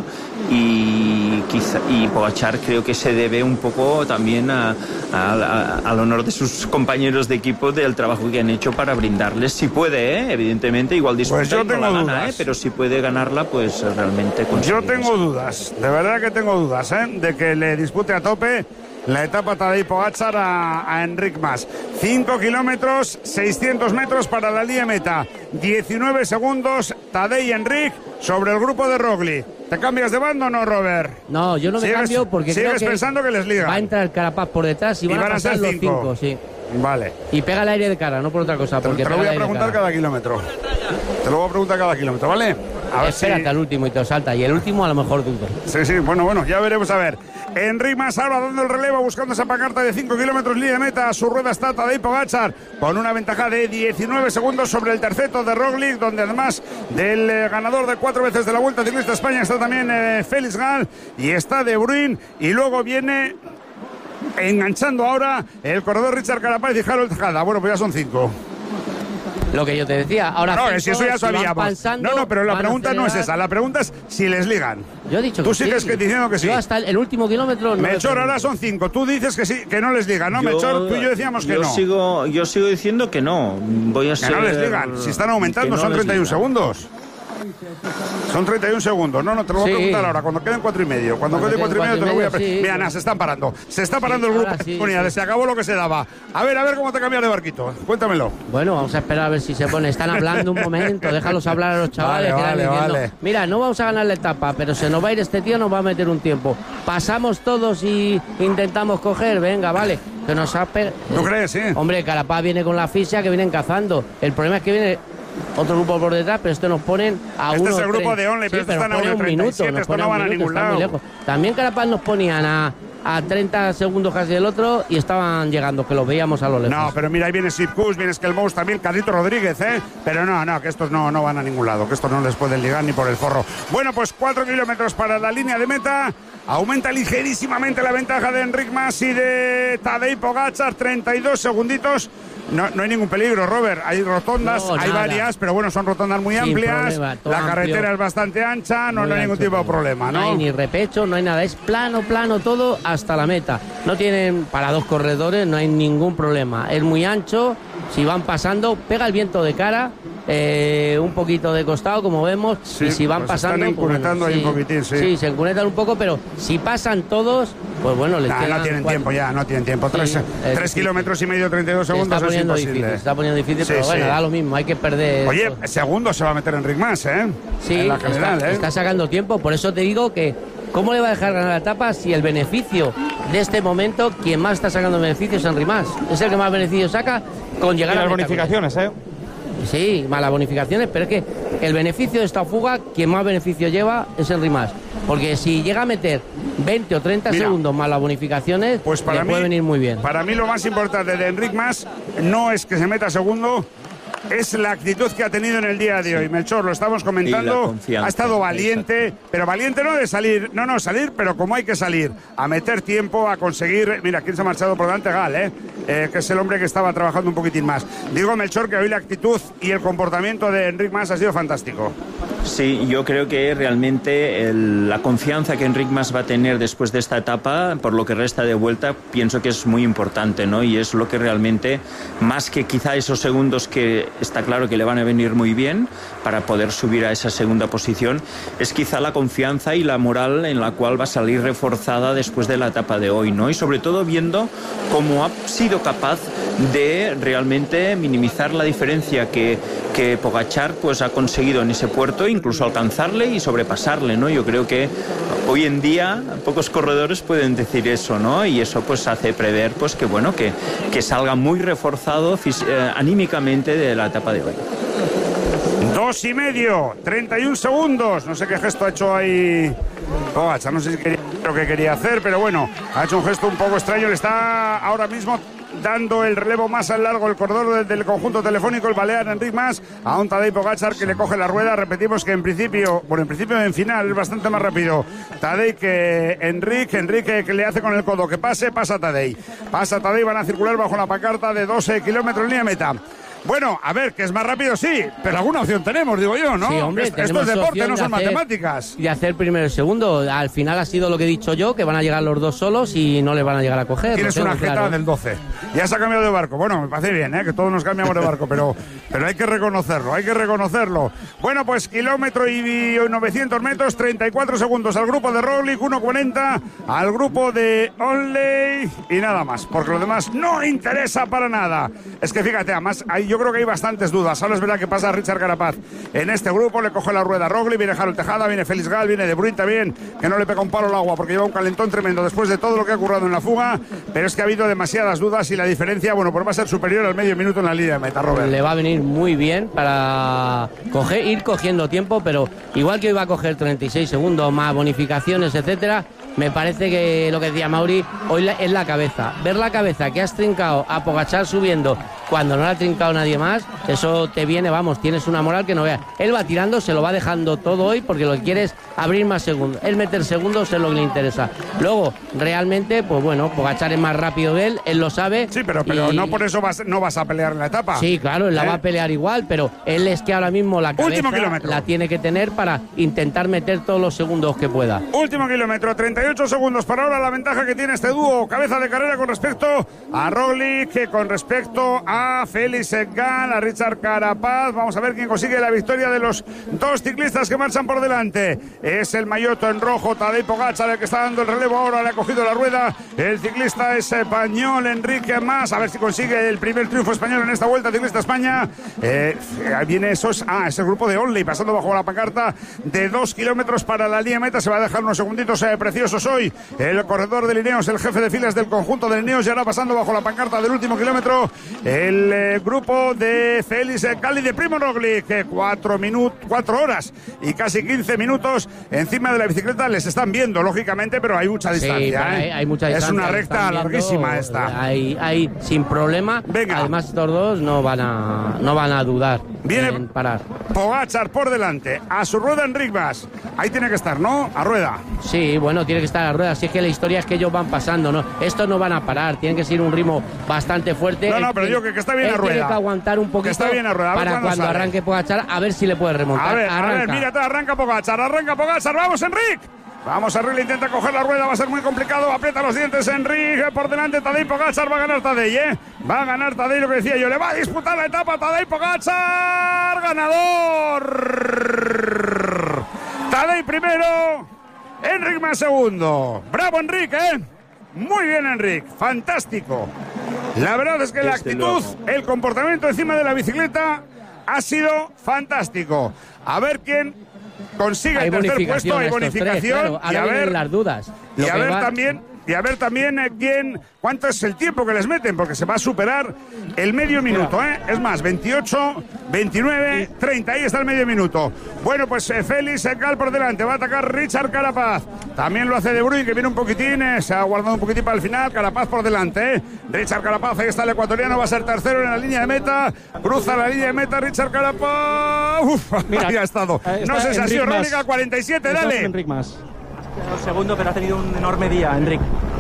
y quizá y Pogačar creo que se debe un poco también a, a, a, al honor de sus compañeros de equipo del trabajo que han hecho para brindarles, si puede, ¿eh? Evidentemente, igual disputa pues yo y tengo no la dudas. gana, ¿eh? Pero si puede ganarla, pues realmente yo tengo eso. dudas, de verdad que tengo dudas, ¿eh? De que le dispute a tope la etapa Tadej Pogačar a, a Enric Mas. cinco kilómetros, seiscientos metros para la línea meta. diecinueve segundos, Tadej y Enric sobre el grupo de Roglic. ¿Te cambias de bando o no, Robert? No, yo no me ¿Sigues, cambio porque sigues creo que pensando que les liga. va a entrar el Carapaz por detrás y, y van, van a pasar a ser los cinco. cinco, sí. Vale. Y pega el aire de cara, no por otra cosa. Te, porque te lo voy a preguntar cada kilómetro. Te lo voy a preguntar cada kilómetro, ¿vale? A ver, espérate si... al último y te lo salta. Y el último a lo mejor dudo. Sí, sí, bueno, bueno, ya veremos a ver. Enric Mas ahora dando el relevo, buscando esa pancarta de cinco kilómetros, línea de meta. A su rueda está Tadej Pogačar con una ventaja de diecinueve segundos sobre el terceto de Roglic, donde además del eh, ganador de cuatro veces de la Vuelta Ciclista España está también eh, Félix Gal y está De Bruyne. Y luego viene enganchando ahora el corredor Richard Carapaz y Harold Tejada. Bueno, pues ya son cinco. lo que yo te decía. Ahora no, si eso ya sabíamos. Pasando, no, no, pero la pregunta no es esa. La pregunta es si les ligan. Yo he dicho Tú que sigues sí. que diciendo que sí. Yo hasta el, el último kilómetro. No Melchor, ahora son cinco. Tú dices que sí, que no les ligan, ¿no, Yo, Melchor? Tú y yo decíamos que yo no. Sigo, yo sigo diciendo que no. Voy a que ser, no les ligan. Si están aumentando, no son treinta y uno ligan. segundos. Son treinta y un segundos. No, no, te lo voy Sí. a preguntar ahora. Cuando queden cuatro y medio. Cuando, Cuando quede cuatro y queden medio te lo voy a cuatro y medio, preguntar. sí, Mira, sí. nada, se están parando. Se está parando Sí, el grupo ahora de sí, unidades. sí. Se acabó lo que se daba. A ver, a ver cómo te cambias de barquito. Cuéntamelo. Bueno, vamos a esperar a ver si se pone. Están hablando un momento, déjalos hablar a los chavales. Vale, que irán vale, diciendo, vale. mira, no vamos a ganar la etapa, pero se nos va a ir este tío, nos va a meter un tiempo. Pasamos todos y intentamos coger, venga, vale. Que nos ha pe- ¿Tú crees, sí? Hombre, Carapaz viene con la asfixia que vienen cazando. El problema es que viene otro grupo por detrás, pero esto nos ponen a Este uno. es el grupo tres. de Only, pero Sí, estos están a nos pone uno un treinta y minuto, siete, nos estos pone no un van a minuto, ningún está muy lado. lejos. También Carapaz nos ponían a, a treinta segundos casi del otro y estaban llegando, que los veíamos a lo lejos. No, pero mira, ahí viene Sipkus, viene Skelmous también, Carlito Rodríguez, ¿eh? Pero no, no, que estos no, no van a ningún lado, que estos no les pueden ligar ni por el forro. Bueno, pues cuatro kilómetros para la línea de meta. Aumenta ligerísimamente la ventaja de Enric Mas y de Tadej Pogačar, treinta y dos segunditos. No, no hay ningún peligro, Robert. Hay rotondas, No, hay nada. varias, pero bueno, son rotondas muy Sin amplias. problema, todo la amplio. carretera es bastante ancha, no, Muy no hay ningún ancho tipo de todo. problema, ¿no? No hay ni repecho, no hay nada. Es plano, plano todo hasta la meta. No tienen, para dos corredores, no hay ningún problema. Es muy ancho. Si van pasando, pega el viento de cara, eh, un poquito de costado, como vemos. Sí, y si van pues están pasando. encunetando ahí un poquitín, sí. Sí, se encunetan un poco, pero si pasan todos, pues bueno, les Nah, quedan no tienen cuatro. tiempo ya, no tienen tiempo. Tres, Sí, es tres difícil. kilómetros y medio, treinta y dos Se segundos está es poniendo imposible. difícil, se está poniendo difícil, Sí, pero bueno, sí. da lo mismo, hay que perder. Oye, esto. segundo se va a meter Enric Mas, ¿eh? Sí, en la general, está, ¿eh? está sacando tiempo, por eso te digo que ¿cómo le va a dejar ganar la etapa si el beneficio de este momento, quien más está sacando beneficios es Enric Mas? Es el que más beneficios saca con Y llegar a las meta. bonificaciones, ¿eh? Sí, más las bonificaciones, pero es que el beneficio de esta fuga, quien más beneficio lleva es Enric Mas. Porque si llega a meter veinte o treinta Mira, segundos más las bonificaciones, Pues para le mí, puede venir muy bien. Para mí lo más importante de Enric Mas no es que se meta segundo, es la actitud que ha tenido en el día de hoy. Melchor, lo estamos Y comentando, la confianza, ha estado valiente, pero valiente no de salir, no, no, salir, pero como hay que salir, a meter tiempo, a conseguir, mira, ¿quién se ha marchado por delante? Gal, ¿eh? Eh, que es el hombre que estaba trabajando un poquitín más. Digo, Melchor, que hoy la actitud y el comportamiento de Enric Mas ha sido fantástico. Sí, yo creo que realmente el- la confianza que Enric Mas va a tener después de esta etapa, por lo que resta de vuelta, pienso que es muy importante, ¿no? Y es lo que realmente, más que quizá esos segundos que está claro que le van a venir muy bien para poder subir a esa segunda posición, es quizá la confianza y la moral en la cual va a salir reforzada después de la etapa de hoy, ¿no? Y sobre todo viendo cómo ha sido capaz de realmente minimizar la diferencia que, que Pogačar pues ha conseguido en ese puerto, incluso alcanzarle y sobrepasarle, ¿no? Yo creo que hoy en día pocos corredores pueden decir eso, ¿no? Y eso pues hace prever pues que bueno que, que salga muy reforzado fis- eh, anímicamente de la etapa de hoy. Dos y medio, treinta y un segundos. No sé qué gesto ha hecho ahí Pogačar, no sé si quería lo que quería hacer, pero bueno, ha hecho un gesto un poco extraño. Le está ahora mismo dando el relevo más al largo el corredor del, del conjunto telefónico, el balear Enric Mas, a un Tadej Pogačar que le coge la rueda. Repetimos que en principio, bueno, en principio en final es bastante más rápido Tadej que Enric. Enrique que le hace con el codo que pase, pasa Tadej. Pasa Tadej, van a circular bajo la pancarta de doce kilómetros en línea meta. Bueno, a ver, que es más rápido, sí, pero alguna opción tenemos, digo yo, ¿no? Sí, hombre, esto, esto tenemos es deporte, opción no de son hacer- matemáticas. Y hacer primero y segundo. Al final ha sido lo que he dicho yo, que van a llegar los dos solos y no les van a llegar a coger. Tienes lo tengo una jeta claro. del doce. Ya se ha cambiado de barco. Bueno, me parece bien, ¿eh? Que todos nos cambiamos de barco, pero, pero hay que reconocerlo, hay que reconocerlo. Bueno, pues kilómetro y novecientos metros, treinta y cuatro segundos al grupo de Roglic, uno cuarenta al grupo de Onley y nada más, porque lo demás no interesa para nada. Es que fíjate, además, hay, yo creo que hay bastantes dudas. Ahora es verdad que pasa Richard Carapaz en este grupo, le coge la rueda a Roglic, viene Harold Tejada, viene Félix Gal, viene De Bruyne también, que no le pega un palo al agua porque lleva un calentón tremendo después de todo lo que ha ocurrido en la fuga, pero es que ha habido demasiadas dudas y la diferencia, bueno, pues va a ser superior al medio minuto en la línea de meta, Robert. Le va a venir muy bien para coger, ir cogiendo tiempo, pero igual que hoy va a coger treinta y seis segundos más bonificaciones, etcétera. Me parece que lo que decía Mauri, hoy la- es la cabeza. Ver la cabeza que has trincado a Pogačar subiendo cuando no le ha trincado nadie más, eso te viene, vamos, tienes una moral que no veas. Él va tirando, se lo va dejando todo hoy porque lo que quiere es abrir más segundos. Él meter segundos es lo que le interesa. Luego, realmente, pues bueno, Pogačar es más rápido que él, él lo sabe. Sí, pero, pero y... no por eso vas, no vas a pelear en la etapa. Sí, claro, él la ¿Eh? va a pelear igual, pero él es que ahora mismo la cabeza la tiene que tener para intentar meter todos los segundos que pueda. Último kilómetro, treinta y ocho segundos para ahora, la ventaja que tiene este dúo cabeza de carrera con respecto a Roglic, que con respecto a Félix Sagan, a Richard Carapaz. Vamos a ver quién consigue la victoria de los dos ciclistas que marchan por delante. Es el maillot en rojo, Tadej Pogačar, el que está dando el relevo ahora, le ha cogido la rueda el ciclista español Enrique Mas, a ver si consigue el primer triunfo español en esta Vuelta Ciclista España. Eh, ahí viene esos, ah, es el grupo de Onley pasando bajo la pancarta de dos kilómetros para la línea meta. Se va a dejar unos segunditos eh, preciosos hoy el corredor de Ineos, el jefe de filas del conjunto de Ineos, y ahora pasando bajo la pancarta del último kilómetro el eh, grupo de Félix Cali de Primo Roglic, que cuatro minutos, cuatro horas y casi quince minutos encima de la bicicleta. Les están viendo, lógicamente, pero hay mucha distancia. Sí, ¿eh? hay, hay mucha distancia. Es una recta larguísima esta. Hay, hay sin problema. Venga. Además, estos dos no van a, no van a dudar Viene en parar. Pogačar por delante, a su rueda Enric Mas. Ahí tiene que estar, ¿no? A rueda. Sí, bueno, tiene que estar a rueda. Si es que la historia es que ellos van pasando, ¿no? Estos no van a parar, tienen que seguir un ritmo bastante fuerte. No, no, el, pero yo que, que está bien él a rueda. Tiene que aguantar un poquito que está bien a rueda. A para cuando cuando sale. arranque Pogačar, a ver si le puede remontar. A ver, arranca. a ver, mira, arranca Pogačar, arranca Pogačar. ¡Vamos, Enric! Vamos, Enric, intenta coger la rueda, va a ser muy complicado, aprieta los dientes Enric, por delante Tadej Pogačar, va a ganar Tadej, ¿eh? Va a ganar Tadej, lo que decía yo, le va a disputar la etapa Tadej Pogačar, ganador. Tadej primero, Enric Mas segundo. Bravo, Enric, ¿eh? Muy bien, Enric, fantástico. La verdad es que la actitud, el comportamiento encima de la bicicleta ha sido fantástico. A ver quién consigue hay el tercer puesto, hay estos bonificación. Tres, claro. Ahora y a ver vienen las dudas. Y Lo a que ver va... también, y a ver también eh, quién, cuánto es el tiempo que les meten, porque se va a superar el medio minuto, ¿eh? Es más, veintiocho, veintinueve, treinta, ahí está el medio minuto. Bueno, pues eh, Félix Sagan por delante, va a atacar Richard Carapaz. También lo hace De Bruyne, que viene un poquitín, eh, se ha guardado un poquitín para el final. Carapaz por delante, ¿eh? Richard Carapaz, ahí está el ecuatoriano, va a ser tercero en la línea de meta. Cruza la línea de meta Richard Carapaz. Uf, Mira, ahí ha estado. Eh, no sé si ha sido Rónica, cuarenta y siete, dale. Enric Mas. El segundo, pero ha tenido un enorme día, Enric.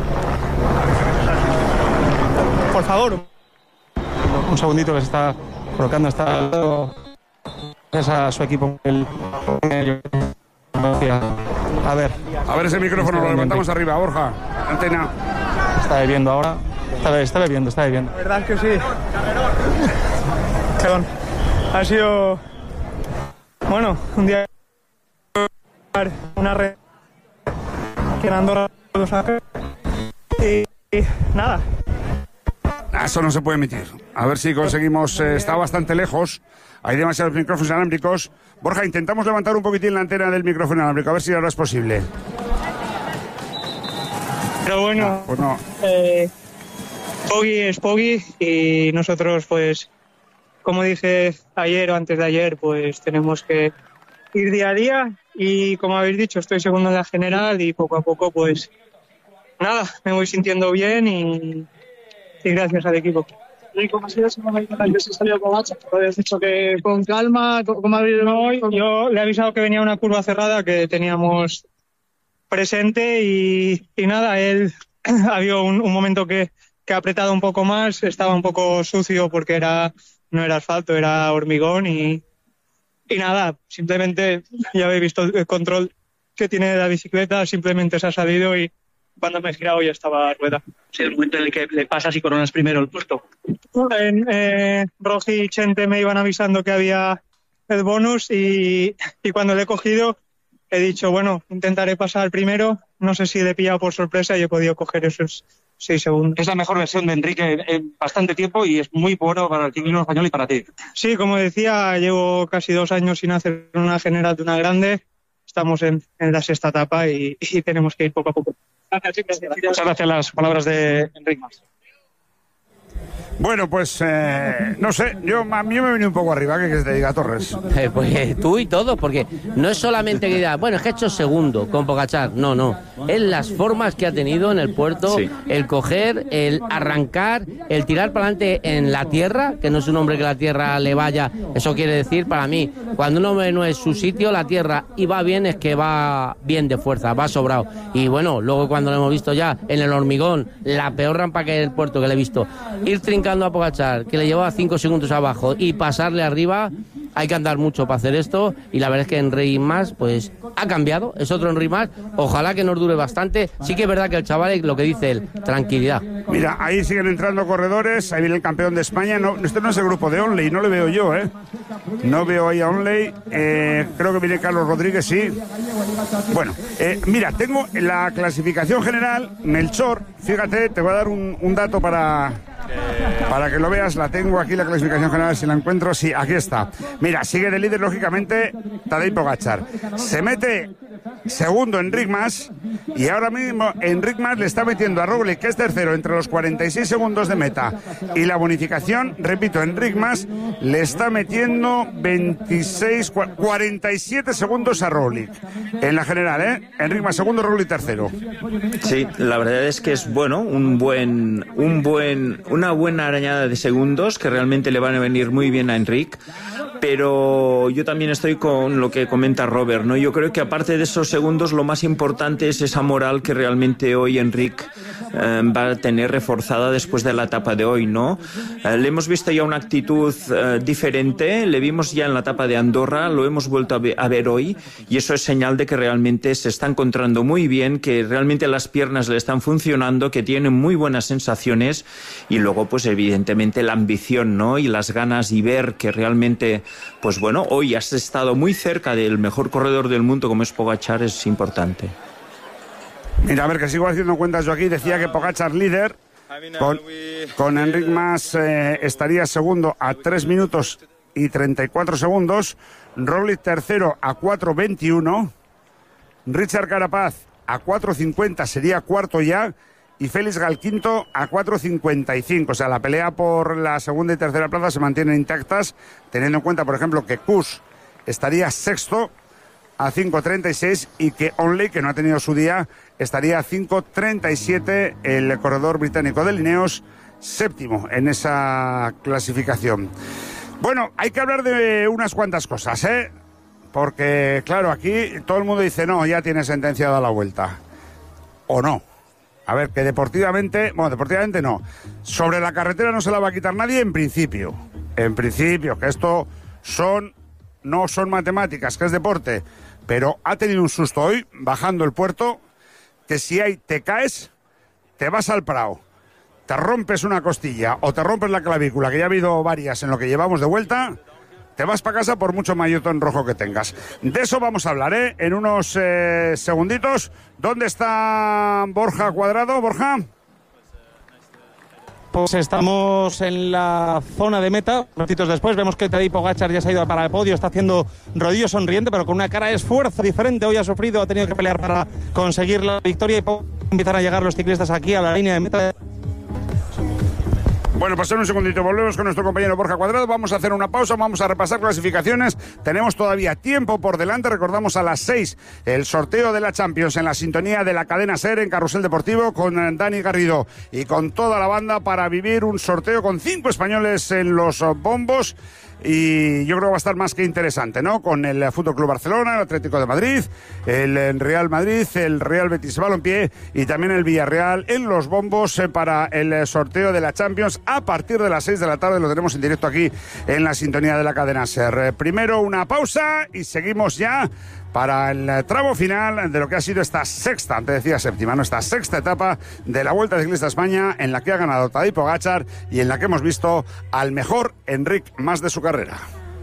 Por favor. Un segundito que se está colocando, está al lado. Es a su equipo. El... A ver. A ver ese micrófono, lo levantamos arriba, Borja. Antena. Está bebiendo ahora. Está, está bebiendo, está bebiendo. La verdad es que sí. Perdón. Ha sido... Bueno, un día... Una red... Que en Andorra... Y, y nada. Eso no se puede emitir. A ver si conseguimos... Eh, está bastante lejos. Hay demasiados micrófonos inalámbricos. Borja, intentamos levantar un poquitín la antena del micrófono inalámbrico. A ver si ahora es posible. Pero bueno... No, pues no. Eh, Poggi es Poggi y nosotros, pues... Como dije ayer o antes de ayer, pues tenemos que ir día a día. Y como habéis dicho, estoy segundo en la general y poco a poco, pues... Nada, me voy sintiendo bien y... Y gracias al equipo. ¿Y cómo ha sido ese momento en el que se salió Pogačar? Habías dicho que con calma, ¿cómo habéis hoy? Yo le he avisado que venía una curva cerrada que teníamos presente y, y nada, él había un, un momento que, que ha apretado un poco más, estaba un poco sucio porque era no era asfalto, era hormigón y, y nada, simplemente ya habéis visto el control que tiene de la bicicleta, simplemente se ha salido y cuando me he girado ya estaba a rueda. Sí, el momento en el que le pasas y coronas primero el puesto. En, eh, Rogi y Chente me iban avisando que había el bonus y, y cuando le he cogido he dicho, bueno, intentaré pasar primero. No sé si le he pillado por sorpresa y he podido coger esos seis segundos. Es la mejor versión de Enrique en bastante tiempo y es muy bueno para el ciclismo español y para ti. Sí, como decía, llevo casi dos años sin hacer una general de una grande. Estamos en, en la sexta etapa y, y tenemos que ir poco a poco. Muchas gracias las palabras de Enric Mas. Bueno, pues eh, no sé, yo a mí me venido un poco arriba, ¿qué quieres que te diga, Torres? Eh, pues tú y todo, porque no es solamente que diga, bueno, es que he hecho segundo con Pogačar, no, no, es las formas que ha tenido en el puerto, sí. El coger, el arrancar, el tirar para adelante en la tierra, que no es un hombre que la tierra le vaya, eso quiere decir para mí, cuando un hombre no es su sitio, la tierra, y va bien, es que va bien de fuerza, va sobrado, y bueno, luego cuando lo hemos visto ya en el hormigón, la peor rampa que hay en el puerto que le he visto, ir trincando a Pogačar, que le llevaba cinco segundos abajo y pasarle arriba, hay que andar mucho para hacer esto, y la verdad es que Enric Mas pues ha cambiado, es otro Enric Mas, ojalá que nos dure bastante. Sí que es verdad que el chaval, lo que dice él, tranquilidad. Mira, ahí siguen entrando corredores, ahí viene el campeón de España, no, este no es el grupo de Onley, no le veo yo, ¿eh? No veo ahí a Onley, eh, creo que viene Carlos Rodríguez, sí. Bueno, eh, mira, tengo la clasificación general, Melchor, fíjate, te voy a dar un, un dato para... Para que lo veas, la tengo aquí, la clasificación general, si la encuentro, sí, aquí está. Mira, sigue de líder, lógicamente, Tadej Pogačar. Se mete segundo Enric Mas, y ahora mismo Enric Mas le está metiendo a Roglic, que es tercero, entre los cuarenta y seis segundos de meta. Y la bonificación, repito, Enric Mas le está metiendo veintiséis, cuarenta y siete segundos a Roglic. En la general, ¿eh? Enric Mas segundo, Roglic tercero. Sí, la verdad es que es bueno, un buen, un buen, una buena arañada de segundos que realmente le van a venir muy bien a Enric. Pero yo también estoy con lo que comenta Robert, ¿no? Yo creo que aparte de esos segundos, lo más importante es esa moral que realmente hoy Enric eh, va a tener reforzada después de la etapa de hoy, ¿no? Eh, le hemos visto ya una actitud eh, diferente, le vimos ya en la etapa de Andorra, lo hemos vuelto a, ve- a ver hoy, y eso es señal de que realmente se está encontrando muy bien, que realmente las piernas le están funcionando, que tiene muy buenas sensaciones, y luego pues evidentemente la ambición, ¿no? Y las ganas y ver que realmente, pues bueno, hoy has estado muy cerca del mejor corredor del mundo como es Pogačar, es importante. Mira, a ver, que sigo haciendo cuentas yo aquí. Decía que Pogačar líder, con, con Enric Mas eh, estaría segundo a tres minutos y treinta y cuatro segundos, Roglic tercero a cuatro veintiuno, Richard Carapaz a cuatro cincuenta sería cuarto ya, y Félix Gal quinto a cuatro cincuenta y cinco. O sea, la pelea por la segunda y tercera plaza se mantienen intactas, teniendo en cuenta, por ejemplo, que Kuss estaría sexto a cinco treinta y seis y que Onley, que no ha tenido su día, estaría a cinco treinta y siete, el corredor británico de Lineos, séptimo en esa clasificación. Bueno, hay que hablar de unas cuantas cosas, ¿eh? Porque, claro, aquí todo el mundo dice, no, ya tiene sentenciada la vuelta. ¿O no? A ver, que deportivamente, bueno, deportivamente no. Sobre la carretera no se la va a quitar nadie en principio. En principio, que esto son, no son matemáticas, que es deporte. Pero ha tenido un susto hoy, bajando el puerto, que si hay, te caes, te vas al Prado, te rompes una costilla o te rompes la clavícula, que ya ha habido varias en lo que llevamos de vuelta, te vas para casa por mucho mayotón rojo que tengas. De eso vamos a hablar, ¿eh? En unos eh, segunditos. ¿Dónde está Borja Cuadrado, Borja? Pues estamos en la zona de meta. Minutitos después vemos que Tadej Pogačar ya se ha ido para el podio, está haciendo rodillo sonriente, pero con una cara de esfuerzo diferente. Hoy ha sufrido, ha tenido que pelear para conseguir la victoria y empiezan a llegar los ciclistas aquí a la línea de meta. Bueno, pues en un segundito volvemos con nuestro compañero Borja Cuadrado. Vamos a hacer una pausa, vamos a repasar clasificaciones. Tenemos todavía tiempo por delante. Recordamos a las seis el sorteo de la Champions en la sintonía de la cadena SER en Carrusel Deportivo con Dani Garrido y con toda la banda para vivir un sorteo con cinco españoles en los bombos. Y yo creo que va a estar más que interesante, ¿no? Con el F C Barcelona, el Atlético de Madrid, el Real Madrid, el Real Betis Balompié y también el Villarreal en los bombos para el sorteo de la Champions a partir de las seis de la tarde. Lo tenemos en directo aquí en la sintonía de la cadena SER. Primero una pausa y seguimos ya para el tramo final de lo que ha sido esta sexta, antes decía séptima, no, esta sexta etapa de la Vuelta Ciclista a España, en la que ha ganado Tadej Pogačar y en la que hemos visto al mejor Enric Mas de su carrera.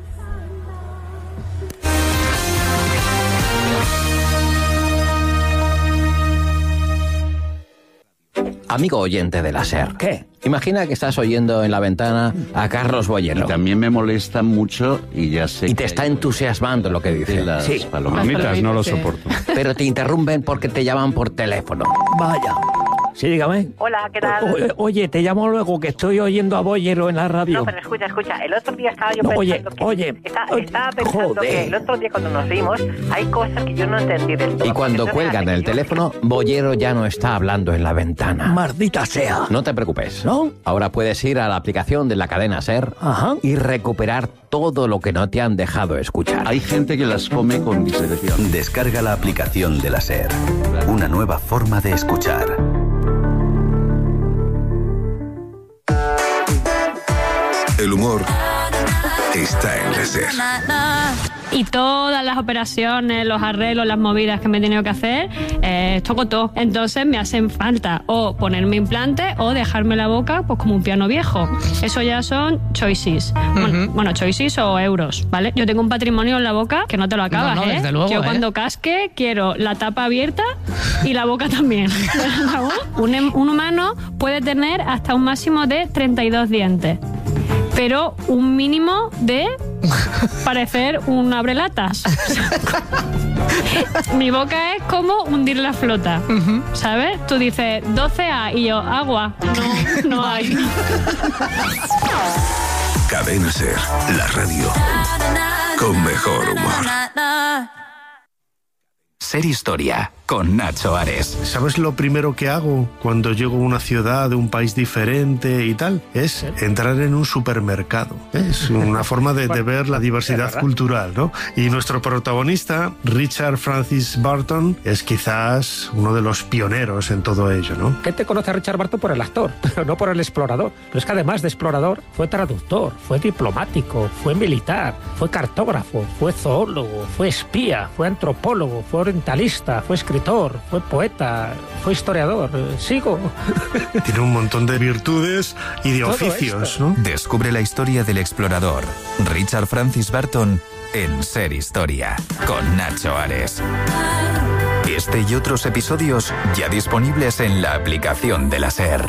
Amigo oyente de la SER. ¿Qué? Imagina que estás oyendo en la ventana a Carlos Boyero. Y también me molesta mucho y ya sé. Y te está entusiasmando lo que dice. Las sí. palomitas no lo soporto. Pero te interrumpen porque te llaman por teléfono. Vaya. Sí, dígame. Hola, ¿qué tal? O, oye, te llamo luego, que estoy oyendo a Boyero en la radio. No, pero escucha, escucha. El otro día estaba yo No, pensando oye, que... oye, está- oye, estaba pensando joder. que el otro día cuando nos vimos hay cosas que yo no entendí del todo. Y cuando Porque cuelgan el teléfono, Boyero ya no está hablando en la ventana. Maldita sea. No te preocupes. ¿No? Ahora puedes ir a la aplicación de la cadena SER Ajá. y recuperar todo lo que no te han dejado escuchar. Hay gente que las come con disección. Descarga la aplicación de la SER. Una nueva forma de escuchar. El humor está en la SER. Y todas las operaciones, los arreglos, las movidas que me he tenido que hacer, eh, toco todo. Entonces me hacen falta o ponerme implante o dejarme la boca pues como un piano viejo. Eso ya son choices. Bueno, bueno, choices o euros, ¿vale? Yo tengo un patrimonio en la boca que no te lo acabas, No, no, ¿eh? desde luego, Yo ¿eh? cuando casque quiero la tapa abierta y la boca también. un, em- un humano puede tener hasta un máximo de treinta y dos dientes, pero un mínimo de parecer un abrelatas. Mi boca es como hundir la flota, ¿sabes? Tú dices doce A y yo, agua. No, no hay. Cadena SER, la radio con mejor humor. Ser Historia, con Nacho Ares. ¿Sabes lo primero que hago cuando llego a una ciudad de un país diferente y tal? Es entrar en un supermercado. Es una forma de, de ver la diversidad cultural, ¿no? Y nuestro protagonista, Richard Francis Burton, es quizás uno de los pioneros en todo ello, ¿no? Gente conoce a Richard Burton por el actor, pero no por el explorador. Pero es que además de explorador, fue traductor, fue diplomático, fue militar, fue cartógrafo, fue zoólogo, fue espía, fue antropólogo, fue orientalista, fue escritor, fue poeta, fue historiador. Eh, Sigo. Tiene un montón de virtudes y de Todo oficios, esto. ¿no? Descubre la historia del explorador, Richard Francis Burton, en Ser Historia, con Nacho Ares. Este y otros episodios ya disponibles en la aplicación de la SER.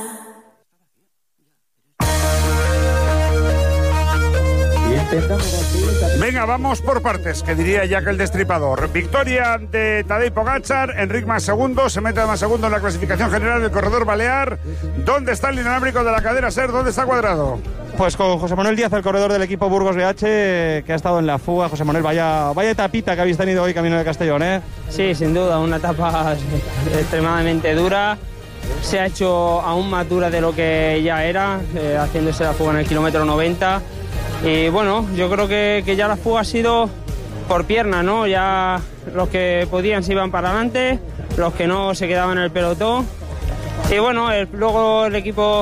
Venga, vamos por partes, que diría Jack el Destripador. Victoria de Tadej Pogačar, Enric Mas segundo, se mete más segundo en la clasificación general del corredor balear. ¿Dónde está el inalámbrico de la cadena SER? ¿Dónde está Cuadrado? Pues con José Manuel Díaz, el corredor del equipo Burgos B H, que ha estado en la fuga. José Manuel, vaya, vaya etapita que habéis tenido hoy camino de Castellón, ¿eh? Sí, sin duda, una etapa extremadamente dura. Se ha hecho aún más dura de lo que ya era, eh, haciéndose la fuga en el kilómetro noventa. Y bueno, yo creo que, que ya la fuga ha sido por pierna, ¿no? Ya los que podían se iban para adelante, los que no se quedaban en el pelotón. Y bueno, el, luego el equipo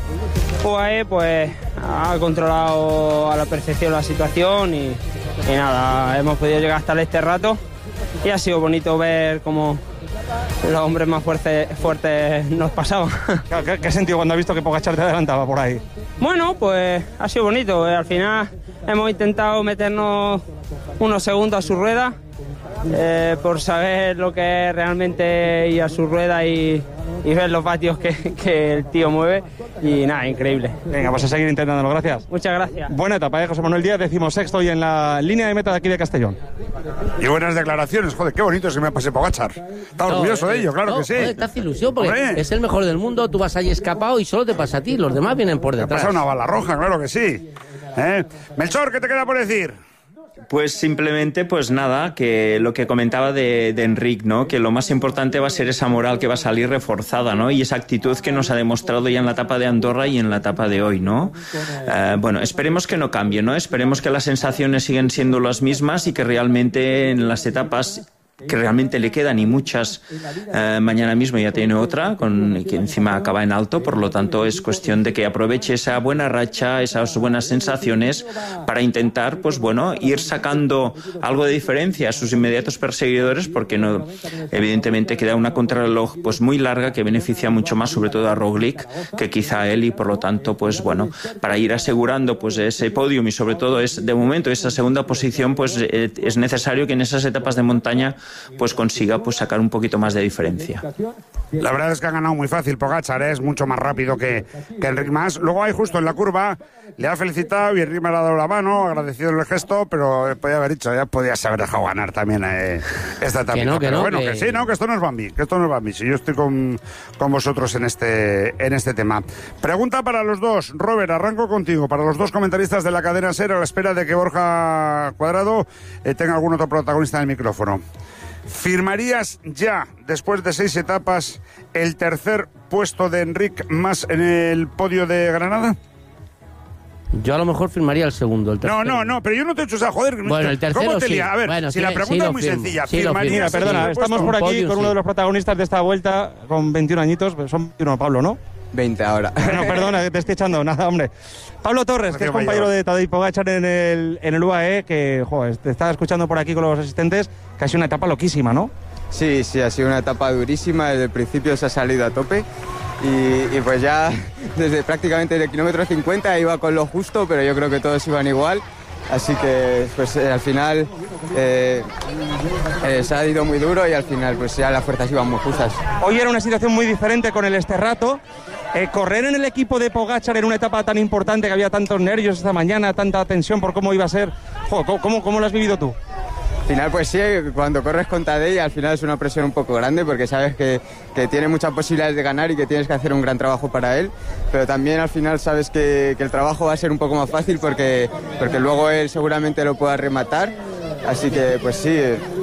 U A E pues ha controlado a la perfección la situación y, y nada, hemos podido llegar hasta este rato y ha sido bonito ver cómo los hombres más fuertes, fuertes nos pasaban. ¿Qué, qué sentido cuando has visto que Pogačar te adelantaba por ahí? Bueno, pues ha sido bonito. Al final hemos intentado meternos unos segundos a su rueda eh, por saber lo que es realmente ir a su rueda y, y ver los vatios que, que el tío mueve. Y nada, increíble. Venga, pues a seguir intentándolo, gracias. Muchas gracias. Buena etapa, ¿eh? José Manuel Díaz, decimosexto y en la línea de meta de aquí de Castellón. Y buenas declaraciones, joder, qué bonito es que me pase Pogačar. Está orgulloso No, de ello, claro no, que sí. joder, te hace ilusión porque Hombre. es el mejor del mundo, tú vas ahí escapado y solo te pasa a ti, los demás vienen por Te detrás. pasa una bala roja, claro que sí. ¿Eh? Melchor, ¿qué te queda por decir? Pues simplemente, pues nada, que lo que comentaba de, de Enric, ¿no? Que lo más importante va a ser esa moral que va a salir reforzada, ¿no? Y esa actitud que nos ha demostrado ya en la etapa de Andorra y en la etapa de hoy, ¿no? Eh, bueno, esperemos que no cambie, ¿no? Esperemos que las sensaciones siguen siendo las mismas y que realmente en las etapas que realmente le quedan y muchas, eh, mañana mismo ya tiene otra, con, que encima acaba en alto, por lo tanto es cuestión de que aproveche esa buena racha, esas buenas sensaciones para intentar, pues bueno, ir sacando algo de diferencia a sus inmediatos perseguidores, porque no, evidentemente queda una contrarreloj pues muy larga que beneficia mucho más sobre todo a Roglic que quizá a él, y por lo tanto pues bueno, para ir asegurando pues ese podium y sobre todo es de momento esa segunda posición, pues eh, es necesario que en esas etapas de montaña pues consiga pues sacar un poquito más de diferencia. La verdad es que ha ganado muy fácil Pogačar, ¿eh? Es mucho más rápido que, que Enric Mas. Luego ahí justo en la curva le ha felicitado y Enric me ha dado la mano, agradecido el gesto, pero podía haber dicho, ya podías haber dejado ganar también eh, esta etapa. Que no, que pero no, bueno, que... que sí, no, que esto no es Bambi, que esto no es Bambi. Si yo estoy con, con vosotros en este, en este tema. Pregunta para los dos. Robert, arranco contigo. Para los dos comentaristas de la cadena SER, a la espera de que Borja Cuadrado eh, tenga algún otro protagonista en el micrófono. ¿Firmarías ya, después de seis etapas, el tercer puesto de Enric Mas en el podio de Granada? Yo a lo mejor firmaría el segundo, el tercero. No, no, no, pero yo no te he hecho esa joder. Bueno, el tercero ¿Cómo te sí. lía? A ver, bueno, si sí, la pregunta sí es muy firmo, sencilla, sí ¿firmarías? Mira, perdona, estamos por aquí podio, con uno sí. de los protagonistas de esta vuelta con veintiún añitos, pues son veintiuno, Pablo, ¿no? veinte ahora. No, perdona, que te estoy echando, nada, hombre. Pablo Torres, que es compañero de Tadej Pogačar en el, en el U A E, que, joder, te estaba escuchando por aquí con los asistentes, que ha sido una etapa loquísima, ¿no? Sí, sí, ha sido una etapa durísima, desde el principio se ha salido a tope y, y pues ya desde prácticamente desde el kilómetro cincuenta iba con lo justo, pero yo creo que todos iban igual, así que pues eh, al final eh, eh, se ha ido muy duro y al final pues ya las fuerzas iban muy justas. Hoy era una situación muy diferente con el Esterrato. Eh, correr en el equipo de Pogačar en una etapa tan importante, que había tantos nervios esta mañana, tanta tensión por cómo iba a ser. Jo, ¿cómo, cómo, ¿Cómo lo has vivido tú? Al final, pues sí, cuando corres con Tadej, al final es una presión un poco grande porque sabes que, que tiene muchas posibilidades de ganar y que tienes que hacer un gran trabajo para él, pero también al final sabes que, que el trabajo va a ser un poco más fácil porque, porque luego él seguramente lo pueda rematar, así que pues sí,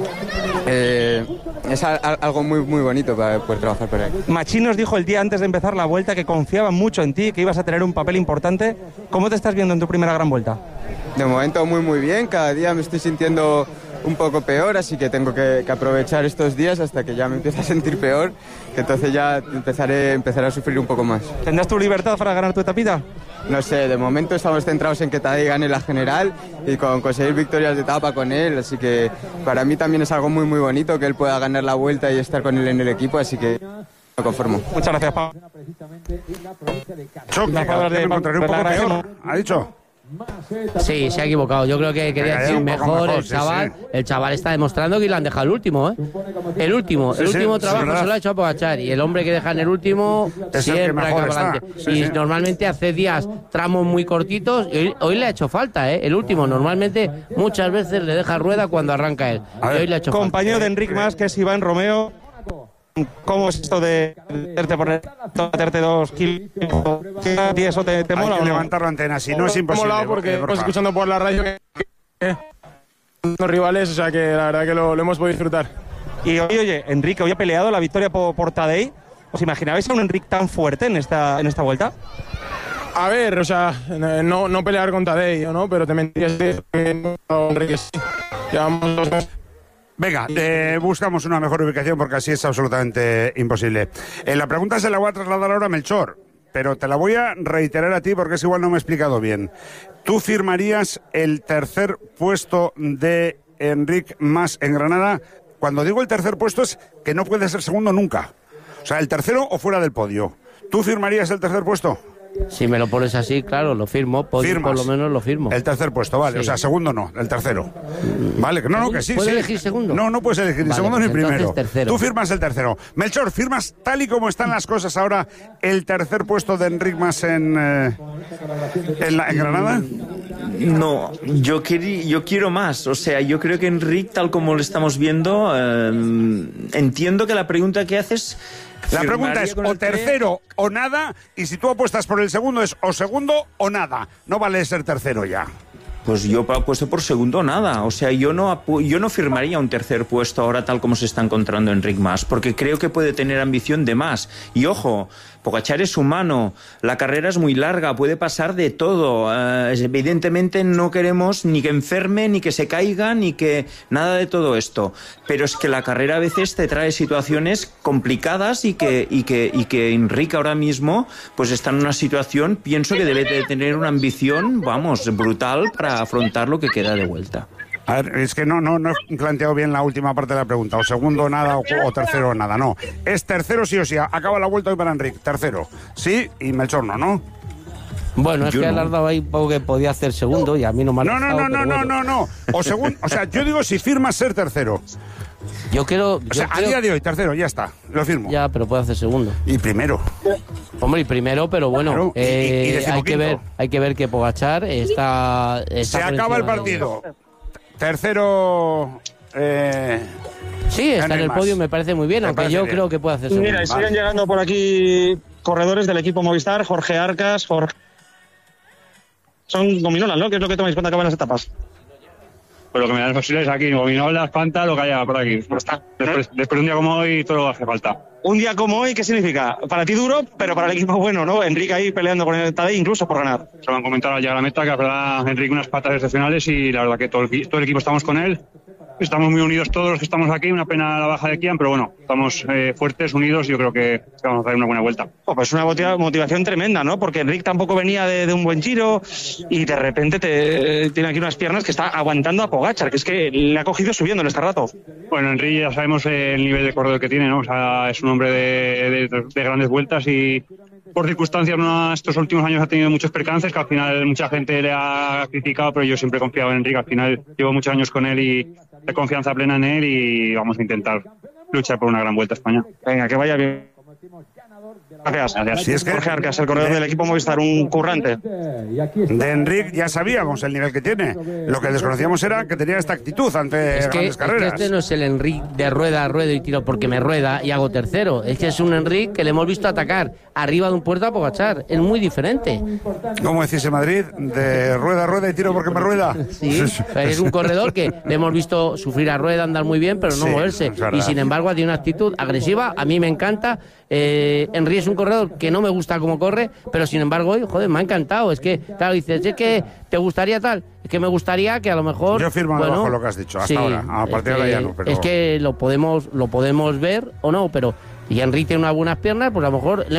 eh, es a, a, algo muy, muy bonito para poder trabajar para él. Machín nos dijo el día antes de empezar la vuelta que confiaba mucho en ti, que ibas a tener un papel importante. ¿Cómo te estás viendo en tu primera gran vuelta? De momento muy muy bien, cada día me estoy sintiendo un poco peor, así que tengo que, que aprovechar estos días hasta que ya me empiece a sentir peor, que entonces ya empezaré, empezaré a sufrir un poco más. ¿Tendrás tu libertad para ganar tu etapita? No sé, de momento estamos centrados en que Tadej gane la general y con conseguir victorias de etapa con él, así que para mí también es algo muy muy bonito que él pueda ganar la vuelta y estar con él en el equipo, así que me conformo. Muchas gracias, Pablo. Choque, Las palabras de me encontraré un poco peor. ¿Ha dicho? Sí, se ha equivocado. Yo creo que quería decir mejor, mejor el chaval. Sí, sí. El chaval está demostrando que le han dejado el último, ¿eh? El último, sí, el último sí, trabajo sí, se lo ha hecho a Pogačar y el hombre que deja en el último es siempre acaba adelante. Sí, y sí. Normalmente hace días tramos muy cortitos y hoy, hoy le ha hecho falta, ¿eh? El último normalmente muchas veces le deja rueda cuando arranca él. Y hoy le ha hecho compañero falta. de Enric Mas, que es Iván Romeo. ¿Cómo es esto de meterte por meterte dos kilos? ¿Y eso te, te mola Hay que o no? levantar la antena, si no es imposible. Molado porque estamos escuchando por la radio que, que los rivales, o sea que la verdad que lo, lo hemos podido disfrutar. Y oye, oye, Enrique, hoy ha peleado la victoria por, por Tadej. ¿Os imaginabais a un Enric tan fuerte en esta, en esta vuelta? A ver, o sea, no, no pelear con Tadej, ¿no? Pero te mentiría si Enrique sí. Llevamos dos meses. Venga, eh, buscamos una mejor ubicación porque así es absolutamente imposible. Eh, la pregunta se la voy a trasladar ahora a Melchor, pero te la voy a reiterar a ti porque es igual no me he explicado bien. ¿Tú firmarías el tercer puesto de Enric Mas en Granada? Cuando digo el tercer puesto es que no puede ser segundo nunca. O sea, el tercero o fuera del podio. ¿Tú firmarías el tercer puesto? Si me lo pones así, claro, lo firmo. Podio, por lo menos lo firmo. El tercer puesto, vale. Sí. O sea, segundo no, el tercero. Vale, no, no, que sí. ¿Puedes sí. elegir segundo? No, no puedes elegir ni vale, segundo pues ni primero. Tercero. Tú firmas el tercero. Melchor, ¿firmas tal y como están las cosas ahora el tercer puesto de Enric Mas en, eh, en, la, en Granada? No, yo, querí, yo quiero más. O sea, yo creo que Enric, tal como lo estamos viendo, eh, entiendo que la pregunta que haces... La pregunta es o tercero o nada, y si tú apuestas por el segundo es o segundo o nada. No vale ser tercero ya. Pues yo apuesto por segundo nada. O sea, yo no, yo no firmaría un tercer puesto ahora tal como se está encontrando Enric Mas, porque creo que puede tener ambición de más. Y ojo, Pogačar es humano, la carrera es muy larga, puede pasar de todo. Uh, evidentemente no queremos ni que enferme, ni que se caiga, ni que nada de todo esto. Pero es que la carrera a veces te trae situaciones complicadas y que, y que, y que Enric ahora mismo pues está en una situación, pienso que debe de tener una ambición, vamos, brutal para afrontar lo que queda de vuelta. A ver, es que no, no, no he planteado bien la última parte de la pregunta. O segundo nada o, o tercero nada, no. Es tercero sí o sí. Acaba la vuelta hoy para Enric. Tercero. Sí y Melchor no, ¿no? Bueno, es yo que no. Alardado ahí un poco que podía hacer segundo y a mí no me ha No, no, no, no, no, no, no. O segundo, o sea, yo digo si firmas ser tercero. Yo quiero... O sea, a día de hoy, tercero, ya está, lo firmo. Ya, pero puede hacer segundo. Y primero. Hombre, y primero, pero bueno, claro, y, eh, y hay que ver hay que ver que Pogačar está... está Se acaba el partido. Tercero... Eh, sí, está Henrik en el Mas. podio, me parece muy bien, Me aunque parece yo bien. creo que puede hacer segundo. Mira, y siguen llegando por aquí corredores del equipo Movistar, Jorge Arcas, Jorge... Son gominolas, ¿no? ¿Qué es lo que tomáis cuando acaban las etapas? Pues lo que me dan posibles aquí, gominolas, Fanta, lo que haya por aquí. Después, después de un día como hoy, todo hace falta. Un día como hoy, ¿qué significa? Para ti duro, pero para el equipo bueno, ¿no? Enrique ahí peleando con el Tadej incluso por ganar. Se lo han comentado al llegar a la meta, que habrá Enrique unas patas excepcionales y la verdad que todo el, todo el equipo estamos con él. Estamos muy unidos todos los que estamos aquí, una pena la baja de Kian, pero bueno, estamos eh, fuertes, unidos y yo creo que vamos a dar una buena vuelta. Oh, pues una motiva- motivación tremenda, ¿no? Porque Enrique tampoco venía de, de un buen giro y de repente te, eh, tiene aquí unas piernas que está aguantando a Pogačar, que es que le ha cogido subiendo en este rato. Bueno, Enrique ya sabemos el nivel de corredor que tiene, ¿no? O sea, es un hombre de, de, de grandes vueltas y por circunstancias no, estos últimos años ha tenido muchos percances que al final mucha gente le ha criticado, pero yo siempre he confiado en Enrique. Al final llevo muchos años con él y de confianza plena en él y vamos a intentar luchar por una gran vuelta a España. Venga, que vaya bien. Gracias. Gracias. Si es que Jorge Arcas, el corredor del equipo Movistar, un currante. de Enric ya sabíamos el nivel que tiene. Lo que desconocíamos era que tenía esta actitud ante Es que, grandes es que carreras. este no es el Enric de rueda a rueda y tiro porque me rueda y hago tercero. Es que es un Enric que le hemos visto atacar arriba de un puerto a Pogačar. Es muy diferente. ¿Cómo decís en Madrid? De rueda a rueda y tiro porque me rueda. Sí, es un corredor que le hemos visto sufrir a rueda, andar muy bien, pero no Sí, moverse. es verdad. Y sin embargo tiene una actitud agresiva. A mí me encanta. Eh, Enric es un corredor que no me gusta cómo corre, pero sin embargo hoy, joder, me ha encantado. Es que, claro, dices, es que te gustaría tal. Es que me gustaría que a lo mejor... Yo firmo bueno, debajo lo que has dicho, hasta sí, ahora. A partir es de ahora ya que- no, pero... Es que lo podemos, lo podemos ver o no, pero... Y Enric tiene unas buenas piernas, pues a lo mejor... le